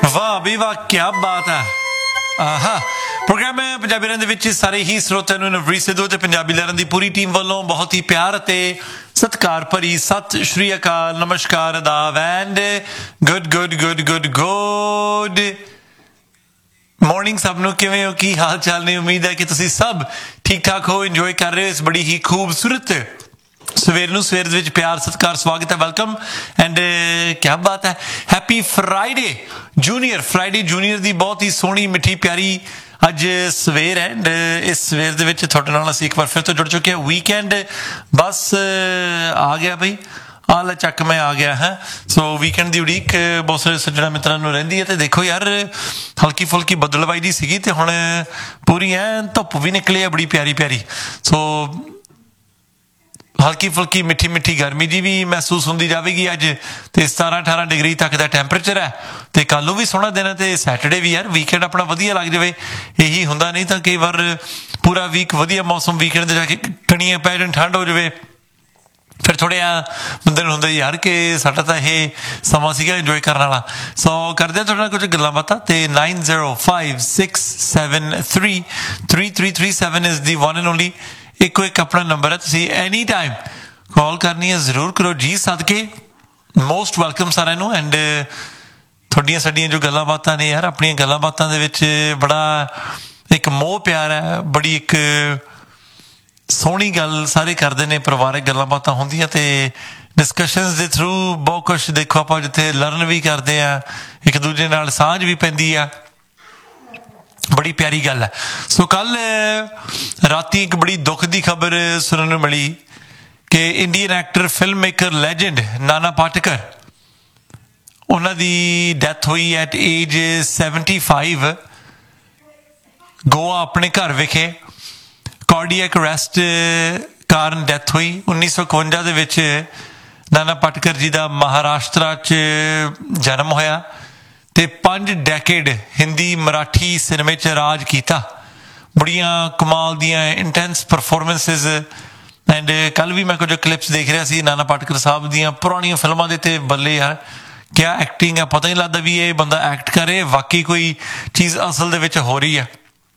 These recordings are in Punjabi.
ਵਾਹ ਵੀ ਵਾਹ, क्या बात है। ਪ੍ਰੋਗਰਾਮ ਹੈ ਪੰਜਾਬੀ ਲਹਿਰਾਂ ਦੇ ਵਿੱਚ ਸਾਰੇ ਹੀ ਸਰੋਤਿਆਂ ਨੂੰ ਨਵਰੀਤ ਸਿੱਧੂ ਤੇ ਪੰਜਾਬੀ ਲਹਿਰਾਂ ਦੀ ਪੂਰੀ ਟੀਮ ਵੱਲੋਂ ਬਹੁਤ ਹੀ ਪਿਆਰ ਅਤੇ ਸਤਿਕਾਰ ਭਰੀ ਸਤਿ ਸ਼੍ਰੀ ਅਕਾਲ, ਨਮਸਕਾਰ, ਆਦਾਬ ਐਂਡ ਗੁੱਡ ਮਾਰਨਿੰਗ ਸਭ ਨੂੰ। ਕਿਵੇਂ ਹੋ, ਕੀ ਹਾਲ ਚਾਲ ਨੇ? ਉਮੀਦ ਹੈ ਕਿ ਤੁਸੀਂ ਸਭ ਠੀਕ ਠਾਕ ਹੋ, ਇੰਜੋਏ ਕਰ ਰਹੇ ਹੋ ਇਸ ਬੜੀ ਹੀ ਖੂਬਸੂਰਤ ਸਵੇਰ ਨੂੰ। ਸਵੇਰ ਦੇ ਵਿੱਚ ਪਿਆਰ ਸਤਿਕਾਰ ਸਵਾਗਤ ਹੈ, ਵੈਲਕਮ ਐਂਡ ਕਿਆ ਬਾਤ ਹੈ। ਹੈਪੀ ਫਰਾਈਡੇ ਜੂਨੀਅਰ ਦੀ ਬਹੁਤ ਹੀ ਸੋਹਣੀ ਮਿੱਠੀ ਪਿਆਰੀ ਅੱਜ ਸਵੇਰ ਹੈ ਐਂਡ ਇਸ ਸਵੇਰ ਦੇ ਵਿੱਚ ਤੁਹਾਡੇ ਨਾਲ ਅਸੀਂ ਇੱਕ ਵਾਰ ਫਿਰ ਤੋਂ ਜੁੜ ਚੁੱਕੇ ਹਾਂ। ਵੀਕਐਂਡ ਬਸ ਆ ਗਿਆ ਬਈ, ਆ ਲੈ ਚੱਕ ਮੈਂ ਆ ਗਿਆ ਹੈ। ਸੋ ਵੀਕਐਂਡ ਦੀ ਉਡੀਕ ਬਹੁਤ ਸਾਰੇ ਸੱਜਣਾ ਮਿੱਤਰਾਂ ਨੂੰ ਰਹਿੰਦੀ ਹੈ। ਤੇ ਦੇਖੋ ਯਾਰ, ਹਲਕੀ ਫੁਲਕੀ ਬੱਦਲਵਾਈ ਦੀ ਸੀਗੀ ਤੇ ਹੁਣ ਪੂਰੀ ਧੁੱਪ ਵੀ ਨਿਕਲੀ ਹੈ ਬੜੀ ਪਿਆਰੀ ਪਿਆਰੀ। ਸੋ ਹਲਕੀ ਫੁਲਕੀ ਮਿੱਠੀ ਮਿੱਠੀ ਗਰਮੀ ਜੀ ਵੀ ਮਹਿਸੂਸ ਹੁੰਦੀ ਜਾਵੇਗੀ ਅੱਜ। ਤੇ 17-18 ਡਿਗਰੀ ਤੱਕ ਦਾ ਟੈਂਪਰੇਚਰ ਹੈ ਤੇ ਕੱਲ੍ਹ ਨੂੰ ਵੀ ਸੋਹਣਾ ਦਿਨ ਹੈ ਤੇ ਸੈਟਰਡੇ ਵੀ। ਯਾਰ ਵੀਕਐਂਡ ਆਪਣਾ ਵਧੀਆ ਲੱਗ ਜਾਵੇ, ਇਹੀ ਹੁੰਦਾ। ਨਹੀਂ ਤਾਂ ਕਈ ਵਾਰ ਪੂਰਾ ਵੀਕ ਵਧੀਆ ਮੌਸਮ, ਵੀਕਐਂਡ ਦੇ ਜਾ ਕੇ ਕਣੀਆਂ ਪੈ ਜਾਣ, ਠੰਡ ਹੋ ਜਾਵੇ, ਫਿਰ ਥੋੜ੍ਹਾ ਜਿਹਾ ਬੰਦੇ ਨੂੰ ਹੁੰਦਾ ਯਾਰ ਕਿ ਸਾਡਾ ਤਾਂ ਇਹ ਸਮਾਂ ਸੀਗਾ ਇੰਜੋਏ ਕਰਨ ਵਾਲਾ। ਸੋ ਕਰਦੇ ਹਾਂ ਤੁਹਾਡੇ ਨਾਲ ਕੁਝ ਗੱਲਾਂ ਬਾਤਾਂ। ਤੇ 9056733337 is the one and only ਇੱਕੋ ਇੱਕ ਆਪਣਾ ਨੰਬਰ ਹੈ। ਤੁਸੀਂ ਐਨੀ ਟਾਈਮ ਕਾਲ ਕਰਨੀ ਹੈ, ਜ਼ਰੂਰ ਕਰੋ ਜੀ। ਸਦਕੇ ਮੋਸਟ ਵੈਲਕਮ ਸਾਰਿਆਂ ਨੂੰ। ਐਂਡ ਤੁਹਾਡੀਆਂ ਸਾਡੀਆਂ ਜੋ ਗੱਲਾਂ ਬਾਤਾਂ ਨੇ ਯਾਰ, ਆਪਣੀਆਂ ਗੱਲਾਂ ਬਾਤਾਂ ਦੇ ਵਿੱਚ ਬੜਾ ਇੱਕ ਮੋਹ ਪਿਆਰ ਹੈ, ਬੜੀ ਇੱਕ ਸੋਹਣੀ ਗੱਲ ਸਾਰੇ ਕਰਦੇ ਨੇ। ਪਰਿਵਾਰਕ ਗੱਲਾਂ ਬਾਤਾਂ ਹੁੰਦੀਆਂ ਤੇ ਡਿਸਕਸ਼ਨਸ ਦੇ ਥਰੂ ਬਹੁਤ ਕੁਛ ਦੇਖੋ ਆਪਾਂ ਜਿੱਥੇ ਲਰਨ ਵੀ ਕਰਦੇ ਆ, ਇੱਕ ਦੂਜੇ ਨਾਲ ਸਾਂਝ ਵੀ ਪੈਂਦੀ ਆ, ਬੜੀ ਪਿਆਰੀ ਗੱਲ ਹੈ। ਸੋ ਕੱਲ ਰਾਤੀ ਇੱਕ ਬੜੀ ਦੁੱਖ ਦੀ ਖਬਰ ਸੁਣਨ ਨੂੰ ਮਿਲੀ ਕਿ Indian actor, film maker, legend Nana Patekar, ਉਹਨਾਂ ਦੀ ਡੈਥ ਹੋਈ ਐਟ ਏਜ 75 ਗੋਆ ਆਪਣੇ ਘਰ ਵਿਖੇ। ਕਾਰਡੀਅਕ ਅਰੈਸਟ ਕਾਰਨ ਡੈਥ ਹੋਈ। 1951 ਦੇ ਵਿੱਚ ਨਾਨਾ ਪਾਟੇਕਰ ਜੀ ਦਾ ਮਹਾਰਾਸ਼ਟਰਾ 'ਚ ਜਨਮ ਹੋਇਆ ਤੇ 5 ਡੈਕੇਡ ਹਿੰਦੀ ਮਰਾਠੀ ਸਿਨੇਮੇ 'ਚ ਰਾਜ ਕੀਤਾ। ਬੜੀਆਂ ਕਮਾਲ ਦੀਆਂ ਇੰਟੈਂਸ ਪਰਫੋਰਮੈਂਸਿਸ। ਐਂਡ ਕੱਲ੍ਹ ਵੀ ਮੈਂ ਕੁਝ ਕਲਿਪਸ ਦੇਖ ਰਿਹਾ ਸੀ ਨਾਨਾ ਪਾਟੇਕਰ ਸਾਹਿਬ ਦੀਆਂ ਪੁਰਾਣੀਆਂ ਫਿਲਮਾਂ ਦੇ। ਤੇ ਬੱਲੇ ਯਾਰ, ਕਿਆ ਐਕਟਿੰਗ ਹੈ, ਪਤਾ ਨਹੀਂ ਲੱਗਦਾ ਵੀ ਇਹ ਬੰਦਾ ਐਕਟ ਕਰੇ, ਵਾਕਈ ਕੋਈ ਚੀਜ਼ ਅਸਲ ਦੇ ਵਿੱਚ ਹੋ ਰਹੀ ਹੈ।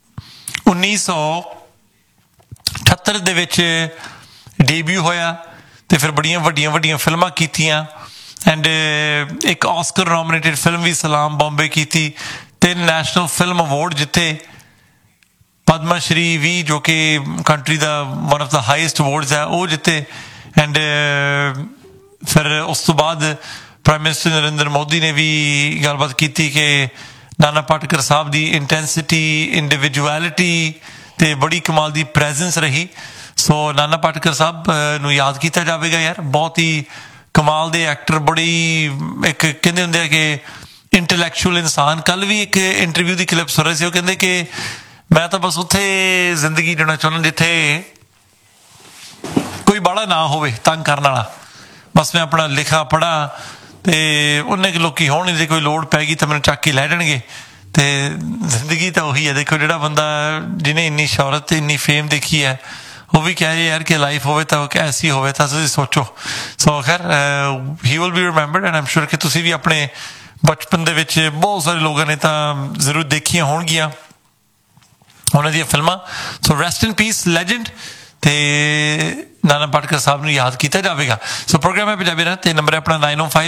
1978 ਦੇ ਵਿੱਚ ਡੇਬਿਊ ਹੋਇਆ ਤੇ ਫਿਰ ਬੜੀਆਂ ਵੱਡੀਆਂ ਫਿਲਮਾਂ ਕੀਤੀਆਂ। ਐਂਡ ਇੱਕ ਆਸਕਰ ਨੋਮੀਨੇਟਡ ਫਿਲਮ ਵੀ ਸਲਾਮ ਬੰਬੇ ਕੀਤੀ। 3 ਨੈਸ਼ਨਲ ਫਿਲਮ ਅਵਾਰਡ ਜਿੱਤੇ, ਪਦਮਾ ਸ਼੍ਰੀ ਵੀ ਜੋ ਕਿ country the one of the highest awards ਹੈ, ਉਹ ਜਿੱਤੇ। ਐਂਡ ਫਿਰ ਉਸ ਤੋਂ ਬਾਅਦ ਪ੍ਰਾਈਮ ਮਿਨਿਸਟਰ ਨਰਿੰਦਰ ਮੋਦੀ ਨੇ ਵੀ ਗੱਲਬਾਤ ਕੀਤੀ ਕਿ ਨਾਨਾ ਪਾਟੇਕਰ ਸਾਹਿਬ ਦੀ ਇੰਟੈਂਸਿਟੀ, ਇੰਡੀਵਿਜੂਅਲਿਟੀ ਤੇ ਬੜੀ ਕਮਾਲ ਦੀ ਪ੍ਰੈਜ਼ੈਂਸ ਰਹੀ। ਸੋ ਨਾਨਾ ਪਾਟੇਕਰ ਸਾਹਿਬ ਨੂੰ ਯਾਦ ਕੀਤਾ ਜਾਵੇਗਾ ਯਾਰ। ਬਹੁਤ ਹੀ ਕਮਾਲ ਦੇ ਐਕਟਰ, ਬੜੀ ਇੱਕ ਕਹਿੰਦੇ ਹੁੰਦੇ ਆ ਕਿ ਇੰਟੈਲੈਕਚੁਅਲ ਇਨਸਾਨ। ਕੱਲ੍ਹ ਵੀ ਇੱਕ ਇੰਟਰਵਿਊ ਦੀ ਕਲਿੱਪ ਸੁਣ ਰਹੇ ਸੀ, ਉਹ ਕਹਿੰਦੇ ਕਿ ਮੈਂ ਤਾਂ ਬਸ ਉੱਥੇ ਜ਼ਿੰਦਗੀ ਜਿਉਣਾ ਚਾਹੁੰਦਾ ਜਿੱਥੇ ਕੋਈ ਬਾਹਲਾ ਨਾ ਹੋਵੇ ਤੰਗ ਕਰਨ ਵਾਲਾ। ਬਸ ਮੈਂ ਆਪਣਾ ਲਿਖਾ ਪੜ੍ਹਾਂ ਤੇ ਉਹਨੇ ਕਿ ਲੋਕੀ ਹੋਣ, ਜੇ ਕੋਈ ਲੋੜ ਪੈ ਗਈ ਤਾਂ ਮੈਨੂੰ ਚੱਕ ਕੇ ਲੈ ਜਾਣਗੇ। ਤੇ ਜ਼ਿੰਦਗੀ ਤਾਂ ਉਹੀ ਹੈ। ਦੇਖੋ ਜਿਹੜਾ ਬੰਦਾ ਜਿਹਨੇ ਇੰਨੀ ਸ਼ੌਹਰਤ ਤੇ ਇੰਨੀ ਫੇਮ ਦੇਖੀ ਹੈ, ਉਹ ਵੀ ਕਹਿ ਰਹੇ ਯਾਰ ਕਿ ਲਾਈਫ ਹੋਵੇ ਤਾਂ ਐਸੀ ਹੋਵੇ ਤਾਂ ਤੁਸੀਂ ਸੋਚੋ। ਸੋ ਖੈਰ he will be remembered and ਆਮ ਸ਼ੋਰ ਕਿ ਤੁਸੀਂ ਵੀ ਆਪਣੇ ਬਚਪਨ ਦੇ ਵਿੱਚ ਬਹੁਤ ਸਾਰੇ ਲੋਕਾਂ ਨੇ ਤਾਂ ਜ਼ਰੂਰ ਦੇਖੀਆਂ ਹੋਣਗੀਆਂ ਉਹਨਾਂ ਦੀਆਂ ਫਿਲਮਾਂ। ਸੋ ਰੈਸਟ ਇਨ ਪੀਸ ਲੈਜੈਂਡ। ਤੇ ਨਾਨਾ ਪਾਟੇਕਰ ਸਾਹਿਬ ਨੂੰ ਯਾਦ ਕੀਤਾ ਜਾਵੇਗਾ। ਸੋ ਪ੍ਰੋਗਰਾਮ ਹੈ ਪੰਜਾਬੀ ਲਹਿਰਾਂ ਤੇ ਨੰਬਰ ਹੈ ਆਪਣਾ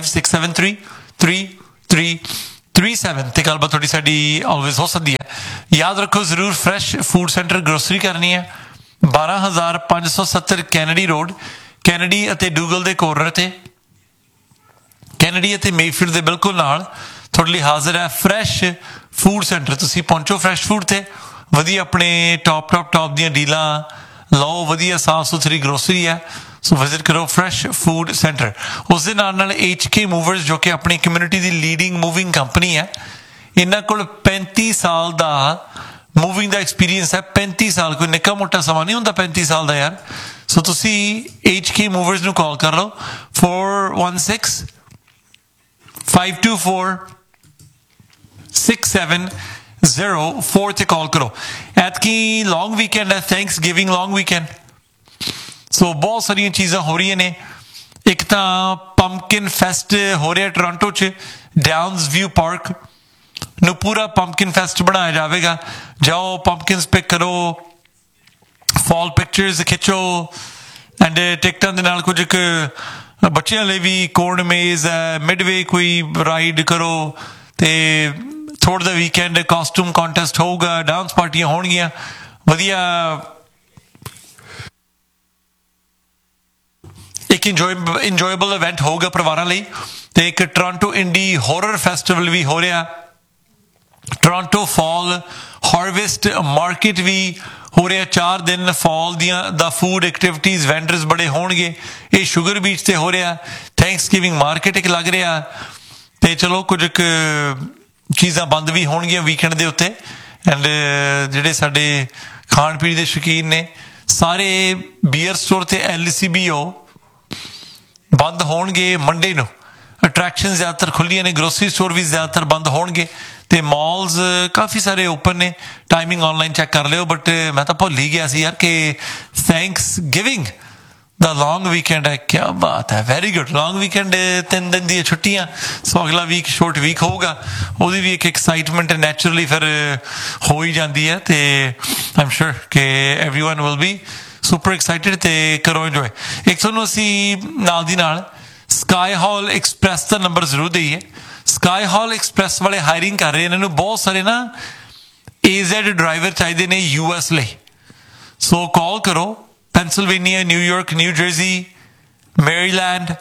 9056733337 ਤੇ ਗੱਲਬਾਤ ਤੁਹਾਡੀ ਸਾਡੀ ਆਲਵੇਜ਼ ਹੋ ਸਕਦੀ ਹੈ। ਯਾਦ ਰੱਖੋ ਜ਼ਰੂਰ, ਫਰੈਸ਼ ਫੂਡ ਸੈਂਟਰ ਗਰੋਸਰੀ ਕਰਨੀ ਹੈ। 12570 ਕੈਨੇਡੀ ਰੋਡ, ਕੈਨੇਡੀ ਅਤੇ ਡੂਗਲ ਦੇ ਕੋਰਨਰ ਤੇ, ਕੈਨੇਡੀ ਅਤੇ ਮੇਫੀਲਡ ਦੇ ਬਿਲਕੁਲ ਨਾਲ ਤੁਹਾਡੇ ਲਈ ਹਾਜ਼ਰ ਹੈ ਫਰੈਸ਼ ਫੂਡ ਸੈਂਟਰ। ਤੁਸੀਂ ਪਹੁੰਚੋ ਫਰੈਸ਼ ਫੂਡ ਤੇ, ਵਧੀਆ ਆਪਣੇ ਟੌਪ ਦੀਆਂ ਡੀਲਾਂ ਲਓ, ਵਧੀਆ ਸਾਫ ਸੁਥਰੀ ਗਰੋਸਰੀ ਹੈ। ਸੋ ਵਿਜ਼ਿਟ ਕਰੋ ਫਰੈਸ਼ ਫੂਡ ਸੈਂਟਰ। ਉਸ ਦੇ ਨਾਲ HK ਮੂਵਰਸ ਜੋ ਕਿ ਆਪਣੀ ਕਮਿਊਨਿਟੀ ਦੀ ਲੀਡਿੰਗ ਮੂਵਿੰਗ ਕੰਪਨੀ ਹੈ। ਇਹਨਾਂ ਕੋਲ 35 ਸਾਲ ਦਾ ਮੂਵਿੰਗ ਦਾ ਐਕਸਪੀਰੀਅੰਸ ਹੈ। 35 ਸਾਲ ਕੋਈ ਨਿੱਕਾ ਮੋਟਾ ਸਮਾਂ ਨਹੀਂ ਹੁੰਦਾ 35 ਸਾਲ ਦਾ ਯਾਰ। ਸੋ ਤੁਸੀਂ HK ਮੂਵਰਸ ਨੂੰ ਕਾਲ ਕਰ ਲਓ 4165246704 ਤੇ ਕਾਲ ਕਰੋ। ਐਤਕੀ ਲੌਂਗ ਵੀਕਐਂਡ ਹੈ, ਥੈਂਕਸ ਗਿਵਿੰਗ ਲੌਂਗ ਵੀਕਐਂਡ। ਸੋ ਬਹੁਤ ਸਾਰੀਆਂ ਚੀਜ਼ਾਂ ਹੋ ਰਹੀਆਂ ਨੇ। ਇੱਕ ਤਾਂ ਪੰਪਕਿਨ ਫੈਸਟ ਹੋ ਰਿਹਾ ਟੋਰਾਂਟੋ 'ਚ, ਡਾਊਨਸ ਵਿਊ ਪਾਰਕ। ਨੂੰ ਪੂਰਾ ਪੰਪਕਿਨ ਫੈਸਟ ਬਣਾਇਆ ਜਾਵੇਗਾ। ਜਾਓ ਪੰਪਕਿਨਸ ਪਿਕ ਕਰੋ, ਫਾਲ ਪਿਕਚਰਸ ਖਿੱਚੋ, ਐਂਡ ਟਿਕਟਾਂ ਦੇ ਨਾਲ ਕੁਝ ਕੁ ਬੱਚਿਆਂ ਲਈ ਵੀ ਕੋਰਨ ਮੇਜ਼ ਹੈ, ਮਿਡਵੇ ਕੋਈ ਰਾਈਡ ਕਰੋ, ਅਤੇ ਥੋੜ੍ਹਾ ਦਾ ਵੀਕਐਂਡ ਕਾਸਟਿਊਮ ਕੰਟੈਸਟ ਹੋਊਗਾ, ਡਾਂਸ ਪਾਰਟੀਆਂ ਹੋਣਗੀਆਂ, ਵਧੀਆ ਇੱਕ ਇੰਜੋਏਬਲ ਇਵੈਂਟ ਹੋਊਗਾ ਪਰਿਵਾਰਾਂ ਲਈ। ਅਤੇ ਇੱਕ ਟੋਰਾਂਟੋ ਇੰਡੀ ਹੋਰਰ ਫੈਸਟੀਵਲ ਵੀ ਹੋ ਰਿਹਾ, ਟੋਰਾਂਟੋ ਫਾਲ ਹਾਰਵੈਸਟ ਮਾਰਕੀਟ ਵੀ ਹੋ ਰਿਹਾ, 4 ਦਿਨ ਫਾਲ ਦੀਆਂ ਦਾ ਫੂਡ ਐਕਟੀਵਿਟੀਜ਼ ਵੈਂਡਰਸ ਬੜੇ ਹੋਣਗੇ। ਇਹ ਸ਼ੂਗਰ ਬੀਚ 'ਤੇ ਹੋ ਰਿਹਾ, ਥੈਂਕਸ ਗਿਵਿੰਗ ਮਾਰਕੀਟ ਇੱਕ ਲੱਗ ਰਿਹਾ, ਅਤੇ ਚਲੋ ਕੁਝ ਕੁ ਚੀਜ਼ਾਂ ਬੰਦ ਵੀ ਹੋਣਗੀਆਂ ਵੀਕਐਂਡ ਦੇ ਉੱਤੇ। ਐਂਡ ਜਿਹੜੇ ਸਾਡੇ ਖਾਣ ਪੀਣ ਦੇ ਸ਼ੌਕੀਨ ਨੇ, ਸਾਰੇ ਬੀਅਰ ਸਟੋਰ ਅਤੇ LCBO ਬੰਦ ਹੋਣਗੇ ਮੰਡੇ ਨੂੰ। ਅਟਰੈਕਸ਼ਨ ਜ਼ਿਆਦਾਤਰ ਖੁੱਲ੍ਹੀਆਂ ਨੇ, ਗਰੋਸਰੀ ਸਟੋਰ ਵੀ ਜ਼ਿਆਦਾਤਰ ਬੰਦ ਹੋਣਗੇ, ਅਤੇ ਮਾਲਸ ਕਾਫੀ ਸਾਰੇ ਓਪਨ ਨੇ। ਟਾਈਮਿੰਗ ਔਨਲਾਈਨ ਚੈੱਕ ਕਰ ਲਿਓ। ਬਟ ਮੈਂ ਤਾਂ ਭੁੱਲ ਹੀ ਗਿਆ ਸੀ ਯਾਰ ਕਿ ਥੈਂਕਸ ਗਿਵਿੰਗ ਦਾ ਲੌਂਗ ਵੀਕਐਂਡ ਹੈ। ਕਿਆ ਬਾਤ ਹੈ, ਵੈਰੀ ਗੁੱਡ। ਲੌਂਗ ਵੀਕਐਂਡ 3 ਦਿਨ ਦੀਆਂ ਛੁੱਟੀਆਂ, ਸੋ ਅਗਲਾ ਵੀਕ ਸ਼ੋਰਟ ਵੀਕ ਹੋਊਗਾ, ਉਹਦੀ ਵੀ ਇੱਕ ਐਕਸਾਈਟਮੈਂਟ ਨੈਚੁਰਲੀ ਫਿਰ ਹੋ ਹੀ ਜਾਂਦੀ ਹੈ। ਅਤੇ ਆਈ ਐਮ ਸ਼ੋਰ ਕਿ everyone will be super excited, ਅਤੇ ਕਰੋ ਇੰਜੋਏ। ਇੱਕ ਤੁਹਾਨੂੰ ਅਸੀਂ ਨਾਲ ਦੀ ਨਾਲ ਸਕਾਈ ਹਾਲ ਐਕਸਪ੍ਰੈਸ ਦਾ ਨੰਬਰ ਜ਼ਰੂਰ ਦੇਈਏ। ਸਕਾਈ ਹਾਲ ਐਕਸਪ੍ਰੈਸ ਵਾਲੇ ਹਾਇਰਿੰਗ ਕਰ ਰਹੇ, ਇਹਨਾਂ ਨੂੰ ਬਹੁਤ ਸਾਰੇ ਨਾ AZ ਡਰਾਈਵਰ ਚਾਹੀਦੇ ਨੇ US ਲਈ। ਸੋ ਕਾਲ ਕਰੋ, Pennsylvania, New York, new jersey, Maryland.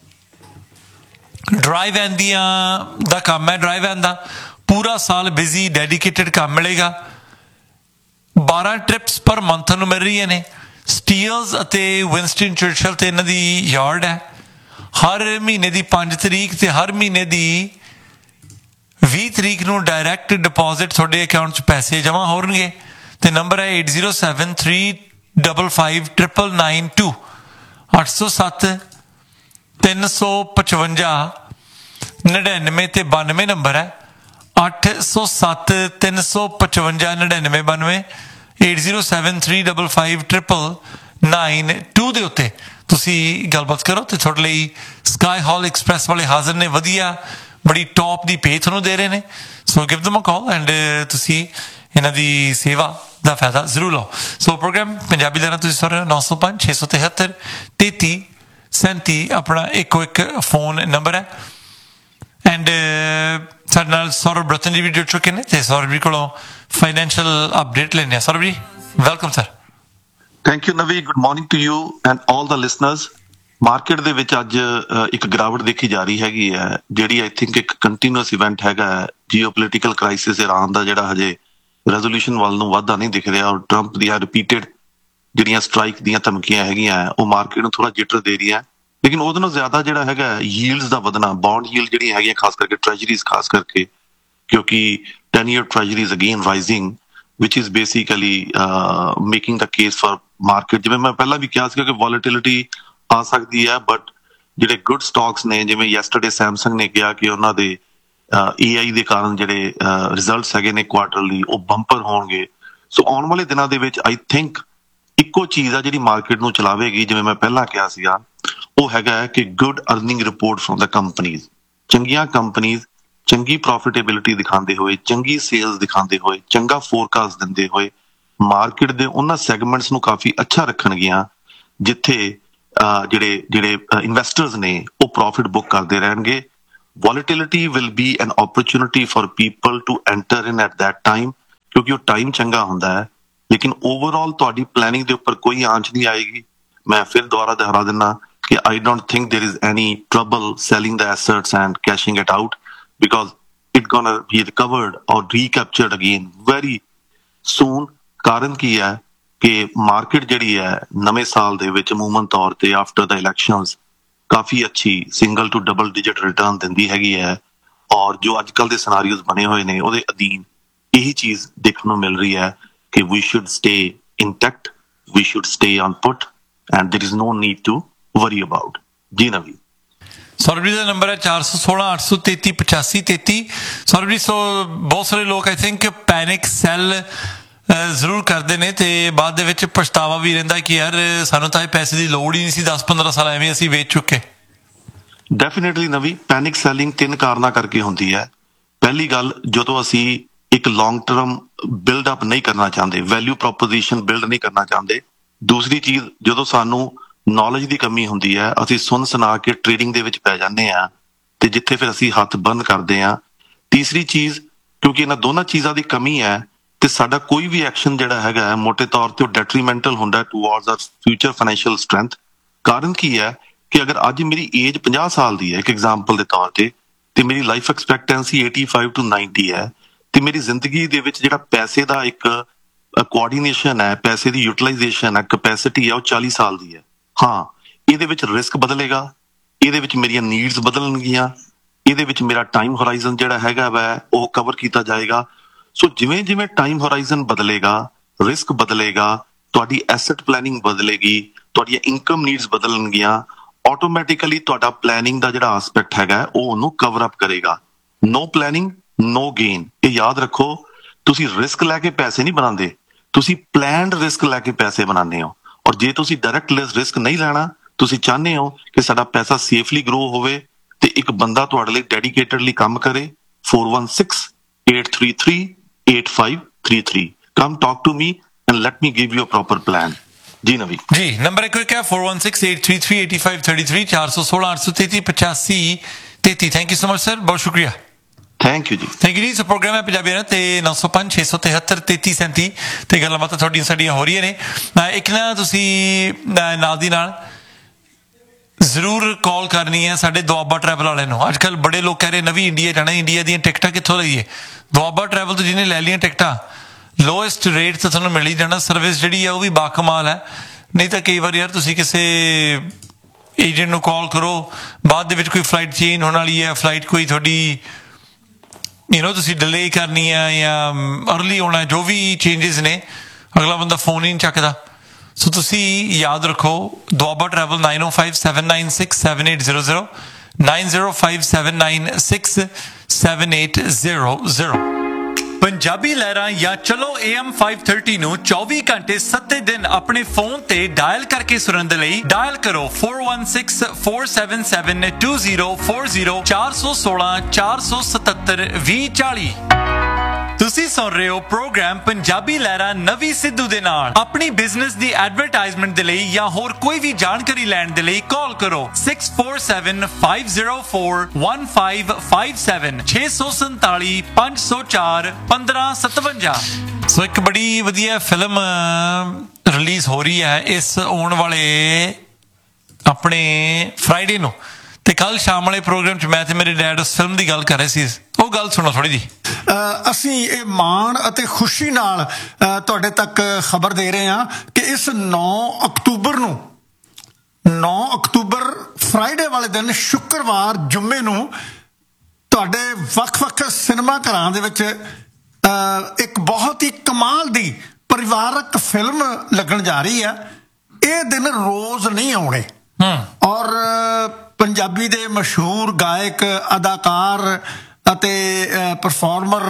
Drive van ਦਾ ਕੰਮ ਹੈ, ਡਰਾਈਵ ਵੈਨ ਦਾ ਪੂਰਾ ਸਾਲ ਬਿਜ਼ੀ ਡੈਡੀਕੇਟਡ ਕੰਮ ਮਿਲੇਗਾ। 12 ਟ੍ਰਿਪਸ ਪਰ ਮੰਥ ਨੂੰ ਮਿਲ ਰਹੀਆਂ ਨੇ। ਸਟੀਲਸ ਅਤੇ ਵਿੰਸਟਨ ਚਰਚਲ 'ਤੇ ਇਹਨਾਂ ਦੀ ਯਾਰਡ ਹੈ। ਹਰ ਮਹੀਨੇ ਦੀ 5 ਤਰੀਕ ਅਤੇ ਹਰ ਮਹੀਨੇ ਦੀ 20 ਤਰੀਕ ਨੂੰ ਡਾਇਰੈਕਟ ਡਿਪੋਜ਼ਿਟ ਤੁਹਾਡੇ ਅਕਾਊਂਟ 'ਚ ਪੈਸੇ ਜਮ੍ਹਾਂ ਹੋਣਗੇ। ਅਤੇ ਨੰਬਰ ਹੈ 8073555992, 807-355-99 ਅਤੇ 92 ਨੰਬਰ ਹੈ। 807-355-9992, 8073555992 ਦੇ ਉੱਤੇ ਤੁਸੀਂ ਗੱਲਬਾਤ ਕਰੋ। ਅਤੇ ਤੁਹਾਡੇ ਲਈ ਸਕਾਈ ਹਾਲ ਐਕਸਪ੍ਰੈਸ ਵਾਲੇ ਹਾਜ਼ਰ ਨੇ, ਵਧੀਆ ਬੜੀ ਟੌਪ ਦੀ ਪੇ ਤੁਹਾਨੂੰ ਦੇ ਰਹੇ ਨੇ। ਸੋ ਗਿਵ ਦਮ ਅ ਕਾਲ ਐਂਡ ਤੁਸੀਂ ਇਹਨਾਂ ਦੀ ਸੇਵਾ ਦਾ ਫਾਇਦਾ ਜ਼ਰੂਰ ਲਓ। ਸੋ ਪ੍ਰੋਗਰਾਮ ਪੰਜਾਬੀ ਦਾ ਤੁਸੀਂ ਸੁਣ ਰਹੇ ਹੋ 905-673-3337 ਆਪਣਾ ਇੱਕੋ ਇੱਕ ਫੋਨ ਨੰਬਰ ਹੈ। ਐਂਡ ਸਾਡੇ ਨਾਲ ਸੌਰਵ ਰਤਨ ਜੀ ਵੀ ਜੁੜ ਚੁੱਕੇ ਨੇ, ਅਤੇ ਸੌਰਵ ਜੀ ਕੋਲੋਂ ਫਾਈਨੈਂਸ਼ੀਅਲ ਅਪਡੇਟ ਲੈਂਦੇ ਹਾਂ। ਸੌਰਵ ਜੀ ਵੈਲਕਮ ਸਰ। ਥੈਂਕ ਯੂ ਨਵੀ, good morning to you and all the listeners. Market ਦੇ ਵਿੱਚ ਅੱਜ ਇੱਕ ਗਿਰਾਵਟ ਦੇਖੀ ਜਾ ਰਹੀ ਹੈਗੀ ਹੈ, ਜਿਹੜੀ ਆਈ ਥਿੰਕ ਇੱਕ ਕੰਟੀਨਿਊਸ ਇਵੈਂਟ ਹੈਗਾ। ਜੀਓਪੋਲੀਟੀਕਲ ਕ੍ਰਾਈਸਿਸ ਇਰਾਨ ਦਾ ਜਿਹੜਾ ਹਜੇ ਰੈਜ਼ੋਲੂਸ਼ਨ ਵੱਲ ਨੂੰ ਵਾਧਾ ਨਹੀਂ ਦਿਖ ਰਿਹਾ, ਔਰ ਟਰੰਪ ਦੀਆਂ ਰਿਪੀਟਡ ਜਿਹੜੀਆਂ ਸਟਰਾਈਕ ਦੀਆਂ ਧਮਕੀਆਂ ਹੈਗੀਆਂ ਉਹ ਮਾਰਕੀਟ ਨੂੰ ਥੋੜਾ ਜਿੱਟਰ ਦੇ ਰਹੀਆਂ। ਲੇਕਿਨ ਉਹਦੇ ਨਾਲੋਂ ਜ਼ਿਆਦਾ ਜਿਹੜਾ ਹੈਗਾ ਯੀਲਡਸ ਦਾ ਵਧਣਾ, ਬੌਂਡ ਯੀਲਡ ਜਿਹੜੀਆਂ ਹੈਗੀਆਂ ਖਾਸ ਕਰਕੇ ਟ੍ਰੈਜਰੀਜ਼, ਖਾਸ ਕਰਕੇ ਕਿਉਂਕਿ 10 year ਟ੍ਰੈਜਰੀਜ਼ again rising, which is basically making the case for market। ਜਿਵੇਂ ਮੈਂ ਪਹਿਲਾਂ ਵੀ ਕਿਹਾ ਸੀ ਕਿ ਵੋਲੇਟਿਲਿਟੀ ਆ ਸਕਦੀ ਹੈ, ਬਟ ਜਿਹੜੇ ਗੁੱਡ ਸਟਾਕਸ ਨੇ, ਜਿਵੇਂ ਯੈਸਟਰਡੇ ਸੈਮਸੰਗ ਨੇ ਕਿਹਾ ਕਿ ਉਹਨਾਂ ਦੇ AI ਦੇ ਕਾਰਨ ਜਿਹੜੇ ਰਿਜ਼ਲਟਸ ਹੈਗੇ ਨੇ ਕੁਆਰਟਰਲੀ ਉਹ ਬੰਪਰ ਹੋਣਗੇ। ਸੋ ਆਉਣ ਵਾਲੇ ਦਿਨਾਂ ਦੇ ਵਿੱਚ ਆਈ ਥਿੰਕ ਇੱਕੋ ਚੀਜ਼ ਆ ਜਿਹੜੀ ਮਾਰਕੀਟ ਨੂੰ ਚਲਾਵੇਗੀ, ਜਿਵੇਂ ਮੈਂ ਪਹਿਲਾਂ ਕਿਹਾ ਸੀਗਾ, ਉਹ ਹੈਗਾ ਕਿ good earning report from the companies. ਚੰਗੀਆਂ ਕੰਪਨੀਜ਼ ਚੰਗੀ ਪ੍ਰੋਫਿਟੇਬਿਲਿਟੀ ਦਿਖਾਉਂਦੇ ਹੋਏ, ਚੰਗੀ ਸੇਲਸ ਦਿਖਾਉਂਦੇ ਹੋਏ, ਚੰਗਾ ਫੋਰਕਾਸਟ ਦਿੰਦੇ ਹੋਏ ਮਾਰਕੀਟ ਦੇ ਉਹਨਾਂ ਸੈਗਮੈਂਟਸ ਨੂੰ ਕਾਫੀ ਅੱਛਾ ਰੱਖਣਗੀਆਂ ਜਿੱਥੇ ਜਿਹੜੇ ਇਨਵੈਸਟਰਸ ਨੇ ਉਹ ਪ੍ਰੋਫਿਟ ਬੁੱਕ ਕਰਦੇ ਰਹਿਣਗੇ। ਵੋਲੇਟਿਲਿਟੀ will B N opportunity for people to enter in at that time, ਕਿਉਂਕਿ ਉਹ ਟਾਈਮ ਚੰਗਾ ਹੁੰਦਾ ਹੈ। ਲੇਕਿਨ ਓਵਰਆਲ ਤੁਹਾਡੀ ਪਲੈਨਿੰਗ ਦੇ ਉੱਪਰ ਕੋਈ ਆਂਚ ਨਹੀਂ ਆਏਗੀ। ਮੈਂ ਫਿਰ ਦੁਬਾਰਾ ਦੁਹਰਾ ਦਿੰਦਾ ਕਿ I don't think there is any trouble selling the ਐਸਟਸ and ਕੈਸ਼ਿੰਗ it out, because it's gonna be recovered or recaptured again very soon। ਕਾਰਨ ਕੀ ਹੈ ਕਿ ਮਾਰਕੀਟ ਜਿਹੜੀ ਹੈ ਨਵੇਂ ਸਾਲ ਦੇ ਵਿੱਚ ਅਮੂਮਨ ਤੌਰ ਤੇ ਆਫਟਰ ਦਾ ਇਲੈਕਸ਼ਨਸ ਕਾਫੀ ਅੱਛੀ single to double digit return ਦਿੰਦੀ ਹੈਗੀ ਹੈ, ਔਰ ਜੋ ਅੱਜ ਕੱਲ੍ਹ ਦੇ ਸਿਨਾਰੀਓਜ਼ ਬਣੇ ਹੋਏ ਨੇ ਉਹਦੇ ਅਧੀਨ ਇਹੀ ਚੀਜ਼ ਦੇਖਣ ਨੂੰ ਮਿਲ ਰਹੀ ਹੈ ਕਿ we should stay intact, we should stay on put and there is no need to worry about। ਜੀ ਨਵੀ। ਸੌਰਵ ਜੀ ਦਾ ਨੰਬਰ ਹੈ 416-833-8533। ਸੌਰਵ ਜੀ, ਸੋ ਬਹੁਤ ਸਾਰੇ ਲੋਕ ਆਈ ਥਿੰਕ ਪੈਨਿਕ ਸੈੱਲ ਜ਼ਰੂਰ ਕਰਦੇ ਨੇ, ਅਤੇ ਬਾਅਦ ਦੇ ਵਿੱਚ ਪਛਤਾਵਾ ਵੀ ਰਹਿੰਦਾ ਕਿ ਯਾਰ ਸਾਨੂੰ ਤਾਂ ਇਹ ਪੈਸੇ ਦੀ ਲੋੜ ਹੀ ਨਹੀਂ ਸੀ, 10-15 ਸਾਲ ਐਵੇਂ ਅਸੀਂ ਵੇਚ ਚੁੱਕੇ। ਡੈਫੀਨੇਟਲੀ ਨਵੀ, ਪੈਨਿਕ ਸੈਲਿੰਗ 3 ਕਾਰਨਾਂ ਕਰਕੇ ਹੁੰਦੀ ਹੈ। ਪਹਿਲੀ ਗੱਲ, ਜਦੋਂ ਅਸੀਂ ਇੱਕ ਲੌਂਗ ਟਰਮ ਬਿਲਡ ਅਪ ਨਹੀਂ ਕਰਨਾ ਚਾਹੁੰਦੇ, ਵੈਲਿਊ ਪ੍ਰੋਪੋਜੀਸ਼ਨ ਬਿਲਡ ਨਹੀਂ ਕਰਨਾ ਚਾਹੁੰਦੇ। ਦੂਸਰੀ ਚੀਜ਼, ਜਦੋਂ ਸਾਨੂੰ ਨੌਲੇਜ ਦੀ ਕਮੀ ਹੁੰਦੀ ਹੈ, ਅਸੀਂ ਸੁਣ ਸੁਣਾ ਕੇ ਟ੍ਰੇਡਿੰਗ ਦੇ ਵਿੱਚ ਪੈ ਜਾਂਦੇ ਆ ਤੇ ਜਿੱਥੇ ਫਿਰ ਅਸੀਂ ਹੱਥ ਬੰਦ ਕਰਦੇ ਆ। ਤੀਸਰੀ ਚੀਜ਼, ਕਿਉਂਕਿ ਇਹਨਾਂ ਦੋਨਾਂ ਚੀਜ਼ਾਂ ਦੀ ਕਮੀ ਹੈ ਤੇ ਸਾਡਾ ਕੋਈ ਵੀ ਐਕਸ਼ਨ ਜਿਹੜਾ ਹੈਗਾ ਹੈ ਮੋਟੇ ਤੌਰ ਤੇ ਉਹ ਡੈਟਰੀਮੈਂਟਲ ਹੁੰਦਾ towards hour future financial strength. ਕਾਰਨ ਕੀ ਹੈ ਕਿ ਅਗਰ ਅੱਜ ਮੇਰੀ ਏਜ 50 ਸਾਲ ਦੀ ਹੈ, ਇੱਕ ਐਗਜ਼ਾਮਪਲ ਦੇ ਤੌਰ ਤੇ ਮੇਰੀ ਲਾਈਫ ਐਕਸਪੈਕਟੈਂਸੀ 85 to 90 ਹੈ, ਤੇ ਮੇਰੀ ਜ਼ਿੰਦਗੀ ਦੇ ਵਿੱਚ ਜਿਹੜਾ ਪੈਸੇ ਦਾ ਇੱਕ ਕੋਆਰਡੀਨੇਸ਼ਨ ਹੈ, ਪੈਸੇ ਦੀ ਯੂਟਿਲਾਈਜੇਸ਼ਨ ਹੈ, ਕੈਪੈਸਿਟੀ ਹੈ, ਉਹ 40 ਸਾਲ ਦੀ ਹੈ। ਹਾਂ, ਇਹਦੇ ਵਿੱਚ ਰਿਸਕ ਬਦਲੇਗਾ, ਇਹਦੇ ਵਿੱਚ ਮੇਰੀਆਂ ਨੀਡਸ ਬਦਲਣਗੀਆਂ, ਇਹਦੇ ਵਿੱਚ ਮੇਰਾ ਟਾਈਮ ਹੋਰਾਈਜ਼ਨ ਜਿਹੜਾ ਹੈਗਾ ਵੈ ਉਹ ਕਵਰ ਕੀਤਾ ਜਾਏਗਾ। ਸੋ ਜਿਵੇਂ ਜਿਵੇਂ ਟਾਈਮ ਹੋਰਾਈਜ਼ਨ ਬਦਲੇਗਾ, ਰਿਸਕ ਬਦਲੇਗਾ, ਤੁਹਾਡੀ ਐਸੈਟ ਪਲੈਨਿੰਗ ਬਦਲੇਗੀ, ਤੁਹਾਡੀਆਂ ਇਨਕਮ ਨੀਡਸ ਬਦਲਣਗੀਆਂ, ਆਟੋਮੈਟਿਕਲੀ ਤੁਹਾਡਾ ਪਲੈਨਿੰਗ ਦਾ ਜਿਹੜਾ ਐਸਪੈਕਟ ਹੈਗਾ ਉਹ ਉਹਨੂੰ ਕਵਰ ਅਪ ਕਰੇਗਾ। ਨੋ ਪਲੈਨਿੰਗ ਨੋ ਗੇਨ, ਇਹ ਯਾਦ ਰੱਖੋ। ਤੁਸੀਂ ਰਿਸਕ ਲੈ ਕੇ ਪੈਸੇ ਨਹੀਂ ਬਣਾਉਂਦੇ, ਤੁਸੀਂ ਪਲੈਨਡ ਰਿਸਕ ਲੈ ਕੇ ਪੈਸੇ ਬਣਾਉਂਦੇ ਹੋ। ਔਰ ਜੇ ਤੁਸੀਂ ਡਾਇਰੈਕਟ ਰਿਸਕ ਨਹੀਂ ਲੈਣਾ, ਤੁਸੀਂ ਚਾਹੁੰਦੇ ਹੋ ਕਿ ਸਾਡਾ ਪੈਸਾ ਸੇਫਲੀ ਗਰੋ ਹੋਵੇ ਤੇ ਇੱਕ ਬੰਦਾ ਤੁਹਾਡੇ ਲਈ ਡੈਡੀਕੇਟਡਲੀ ਕੰਮ ਕਰੇ, 4168338533 ਕਮ talk to me and let me give you a proper plan. ਜੀ ਨਵੀ ਜੀ, ਨੰਬਰ ਇੱਕ ਹੈ 4168338533 416 833 8533। Thank you so much sir, ਬਹੁਤ ਸ਼ੁਕਰੀਆ। ਥੈਂਕ ਯੂ ਜੀ। ਥੈਂਕ ਯੂ ਜੀ। ਸੋ ਪ੍ਰੋਗਰਾਮ ਹੈ ਪੰਜਾਬੀ ਤੇ 905 673 3337 ਤੇ ਗੱਲਾਂ ਬਾਤਾਂ ਤੁਹਾਡੀਆਂ ਸਾਡੀਆਂ ਹੋ ਰਹੀਆਂ ਨੇ। ਇੱਕ ਨਾ ਤੁਸੀਂ ਨਾਲ ਦੀ ਨਾਲ ਜ਼ਰੂਰ ਕਾਲ ਕਰਨੀ ਹੈ ਸਾਡੇ ਦੁਆਬਾ ਟਰੈਵਲ ਵਾਲਿਆਂ ਨੂੰ। ਅੱਜ ਕੱਲ੍ਹ ਬੜੇ ਲੋਕ ਕਹਿ ਰਹੇ ਨਵੀਂ ਇੰਡੀਆ ਜਾਣਾ, ਇੰਡੀਆ ਦੀਆਂ ਟਿਕਟਾਂ ਕਿੱਥੋਂ ਲਈਏ? ਦੁਆਬਾ ਟਰੈਵਲ ਤੋਂ ਜਿਹਨੇ ਲੈ ਲਈਆਂ ਟਿਕਟਾਂ, ਲੋਐਸਟ ਰੇਟ ਤੇ ਤੁਹਾਨੂੰ ਮਿਲ ਹੀ ਜਾਣਾ। ਸਰਵਿਸ ਜਿਹੜੀ ਹੈ ਉਹ ਵੀ ਬਾਕਮਾਲ ਹੈ। ਨਹੀਂ ਤਾਂ ਕਈ ਵਾਰ ਯਾਰ ਤੁਸੀਂ ਕਿਸੇ ਏਜੰਟ ਨੂੰ ਕਾਲ ਕਰੋ, ਬਾਅਦ ਦੇ ਵਿੱਚ ਕੋਈ ਫਲਾਈਟ ਚੇਂਜ ਹੋਣ ਵਾਲੀ ਹੈ, ਫਲਾਈਟ ਕੋਈ ਤੁਹਾਡੀ ਤੁਸੀਂ ਡਿਲੇ ਕਰਨੀ ਹੈ ਜਾਂ ਅਰਲੀ ਹੋਣਾ, ਜੋ ਵੀ ਚੇਂਜਸ ਨੇ, ਅਗਲਾ ਬੰਦਾ ਫੋਨ ਹੀ ਨਹੀਂ ਚੱਕਦਾ। ਸੋ ਤੁਸੀਂ ਯਾਦ ਰੱਖੋ ਦੁਆਬਾ ਟਰੈਵਲ 9057967800 9057967800। ਪੰਜਾਬੀ ਲਹਿਰਾਂ ਜਾਂ ਚਲੋ AM 530 ਨੂੰ 24 ਘੰਟੇ 7 ਦਿਨ ਆਪਣੇ ਫੋਨ ਤੇ ਡਾਇਲ ਕਰਕੇ ਸੁਣਨ ਦੇ ਲਈ ਡਾਇਲ ਕਰੋ 4164772040 416 477 2040। ਤੁਸੀਂ ਸੁਣ ਰਹੇ ਹੋ ਪ੍ਰੋਗਰਾਮ ਪੰਜਾਬੀ ਲਹਿਰਾਂ ਨਵੀ ਸਿੱਧੂ ਦੇ ਨਾਲ। ਆਪਣੀ ਬਿਜ਼ਨਸ ਦੀ ਐਡਵਰਟਾਈਜ਼ਮੈਂਟ ਦੇ ਲਈ ਜਾਂ ਹੋਰ ਕੋਈ ਵੀ ਜਾਣਕਾਰੀ ਲੈਣ ਦੇ ਲਈ ਕਾਲ ਕਰੋ 6475041557 647 504 1557। ਸੋ ਇੱਕ ਬੜੀ ਵਧੀਆ ਫਿਲਮ ਰਿਲੀਜ਼ ਹੋ ਰਹੀ ਹੈ ਇਸ ਆਉਣ ਵਾਲੇ ਆਪਣੇ ਫਰਾਈਡੇ ਨੂੰ, ਤੇ ਕੱਲ ਸ਼ਾਮ ਵਾਲੇ ਪ੍ਰੋਗਰਾਮ 'ਚ ਮੈਂ ਤੇ ਮੇਰੇ ਡੈਡ ਉਸ ਫਿਲਮ ਦੀ ਗੱਲ ਕਰ ਰਹੇ ਸੀ। ਉਹ ਗੱਲ ਸੁਣੋ ਥੋੜੀ ਜੀ। ਅਸੀਂ ਇਹ ਮਾਣ ਅਤੇ ਖੁਸ਼ੀ ਨਾਲ ਤੁਹਾਡੇ ਤੱਕ ਖਬਰ ਦੇ ਰਹੇ ਹਾਂ ਕਿ ਇਸ 9 ਅਕਤੂਬਰ ਫਰਾਈਡੇ ਵਾਲੇ ਦਿਨ, ਸ਼ੁੱਕਰਵਾਰ ਜੁਮੇ ਨੂੰ ਤੁਹਾਡੇ ਵੱਖ-ਵੱਖ ਸਿਨੇਮਾ ਘਰਾਂ ਦੇ ਵਿੱਚ ਇੱਕ ਬਹੁਤ ਹੀ ਕਮਾਲ ਦੀ ਪਰਿਵਾਰਕ ਫਿਲਮ ਲੱਗਣ ਜਾ ਰਹੀ ਹੈ। ਇਹ ਦਿਨ ਰੋਜ਼ ਨਹੀਂ ਆਉਣੇ। ਔਰ ਪੰਜਾਬੀ ਦੇ ਮਸ਼ਹੂਰ ਗਾਇਕ, ਅਦਾਕਾਰ ਅਤੇ ਪਰਫਾਰਮਰ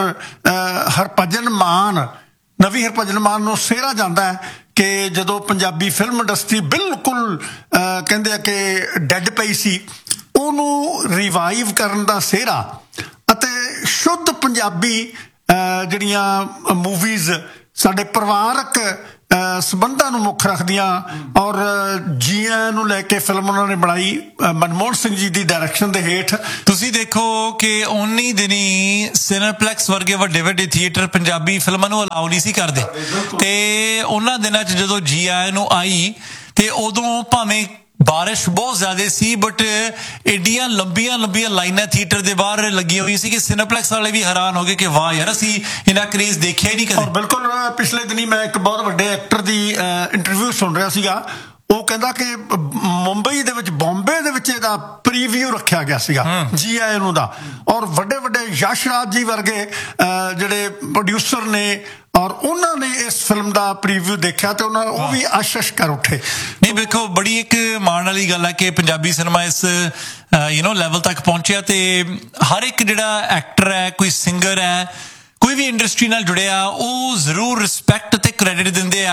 ਨਵੀਂ ਹਰਭਜਨ ਮਾਨ ਨੂੰ ਸਿਹਰਾ ਜਾਂਦਾ ਹੈ ਕਿ ਜਦੋਂ ਪੰਜਾਬੀ ਫਿਲਮ ਇੰਡਸਟਰੀ ਬਿਲਕੁਲ ਕਹਿੰਦੇ ਆ ਕਿ ਡੈਡ ਪਈ ਸੀ, ਉਹਨੂੰ ਰਿਵਾਈਵ ਕਰਨ ਦਾ ਸਿਹਰਾ ਅਤੇ ਸ਼ੁੱਧ ਪੰਜਾਬੀ ਜਿਹੜੀਆਂ ਮੂਵੀਜ਼ ਸਾਡੇ ਪਰਿਵਾਰਕ ਸੰਬੰਧਾਂ ਨੂੰ ਮੁੱਖ ਰੱਖਦੀਆਂ ਔਰ ਜੀਆਂ ਨੂੰ ਲੈ ਕੇ ਫਿਲਮ ਉਹਨਾਂ ਨੇ ਬਣਾਈ ਮਨਮੋਹਨ ਸਿੰਘ ਜੀ ਦੀ ਡਾਇਰੈਕਸ਼ਨ ਦੇ ਹੇਠ। ਤੁਸੀਂ ਦੇਖੋ ਕਿ ਉਨੀ ਦਿਨੀ ਸਿਨੇਪਲੈਕਸ ਵਰਗੇ ਵੱਡੇ ਵੱਡੇ ਥੀਏਟਰ ਪੰਜਾਬੀ ਫਿਲਮਾਂ ਨੂੰ ਅਲਾਉ ਨਹੀਂ ਸੀ ਕਰਦੇ, ਤੇ ਉਹਨਾਂ ਦਿਨਾਂ 'ਚ ਜਦੋਂ ਜੀ ਆਇਆਂ ਨੂੰ ਆਈ ਤੇ ਉਦੋਂ ਭਾਵੇਂ ਬਾਰਿਸ਼ ਬਹੁਤ ਜ਼ਿਆਦਾ ਸੀ, ਬਟ ਏਡੀਆਂ ਲੰਬੀਆਂ ਲਾਈਨਾਂ ਥੀਏਟਰ ਦੇ ਬਾਹਰ ਲੱਗੀਆਂ ਹੋਈ ਸੀ ਕਿ ਸਿਨੇਪਲੈਕਸ ਵਾਲੇ ਵੀ ਹੈਰਾਨ ਹੋ ਗਏ ਕਿ ਵਾਹ ਯਾਰ, ਅਸੀਂ ਇਹਨਾਂ ਕਰੇਜ਼ ਦੇਖਿਆ ਹੀ ਨਹੀਂ ਕਦੇ। ਬਿਲਕੁਲ, ਪਿਛਲੇ ਦਿਨੀ ਮੈਂ ਇੱਕ ਬਹੁਤ ਵੱਡੇ ਐਕਟਰ ਦੀ ਇੰਟਰਵਿਊ ਸੁਣ ਰਿਹਾ ਸੀਗਾ। ਉਹ ਕਹਿੰਦਾ ਕਿ ਬੰਬੇ ਦੇ ਵਿੱਚ ਇਹਦਾ ਪ੍ਰੀਵਿਊ ਰੱਖਿਆ ਗਿਆ ਸੀਗਾ ਜੀ ਆਏ ਨੂੰ ਦਾ, ਔਰ ਵੱਡੇ ਯਸ਼ ਰਾਜ ਜੀ ਵਰਗੇ ਜਿਹੜੇ ਪ੍ਰੋਡਿਊਸਰ ਨੇ ਔਰ ਉਹਨਾਂ ਨੇ ਇਸ ਫਿਲਮ ਦਾ ਪ੍ਰੀਵਿਊ ਦੇਖਿਆ ਤੇ ਉਹ ਵੀ ਆਸ਼ਸ਼ ਕਰ ਉੱਠੇ। ਨਹੀਂ ਵੇਖੋ, ਬੜੀ ਇੱਕ ਮਾਣ ਵਾਲੀ ਗੱਲ ਹੈ ਕਿ ਪੰਜਾਬੀ ਸਿਨੇਮਾ ਇਸ ਲੈਵਲ ਤੱਕ ਪਹੁੰਚਿਆ, ਤੇ ਹਰ ਇੱਕ ਜਿਹੜਾ ਐਕਟਰ ਹੈ, ਕੋਈ ਸਿੰਗਰ ਹੈ, ਕੋਈ ਵੀ ਇੰਡਸਟਰੀ ਨਾਲ ਜੁੜਿਆ, ਉਹ ਜ਼ਰੂਰ ਰਿਸਪੈਕਟ ਤੇ ਕ੍ਰੈਡਿਟ ਦਿੰਦੇ ਆ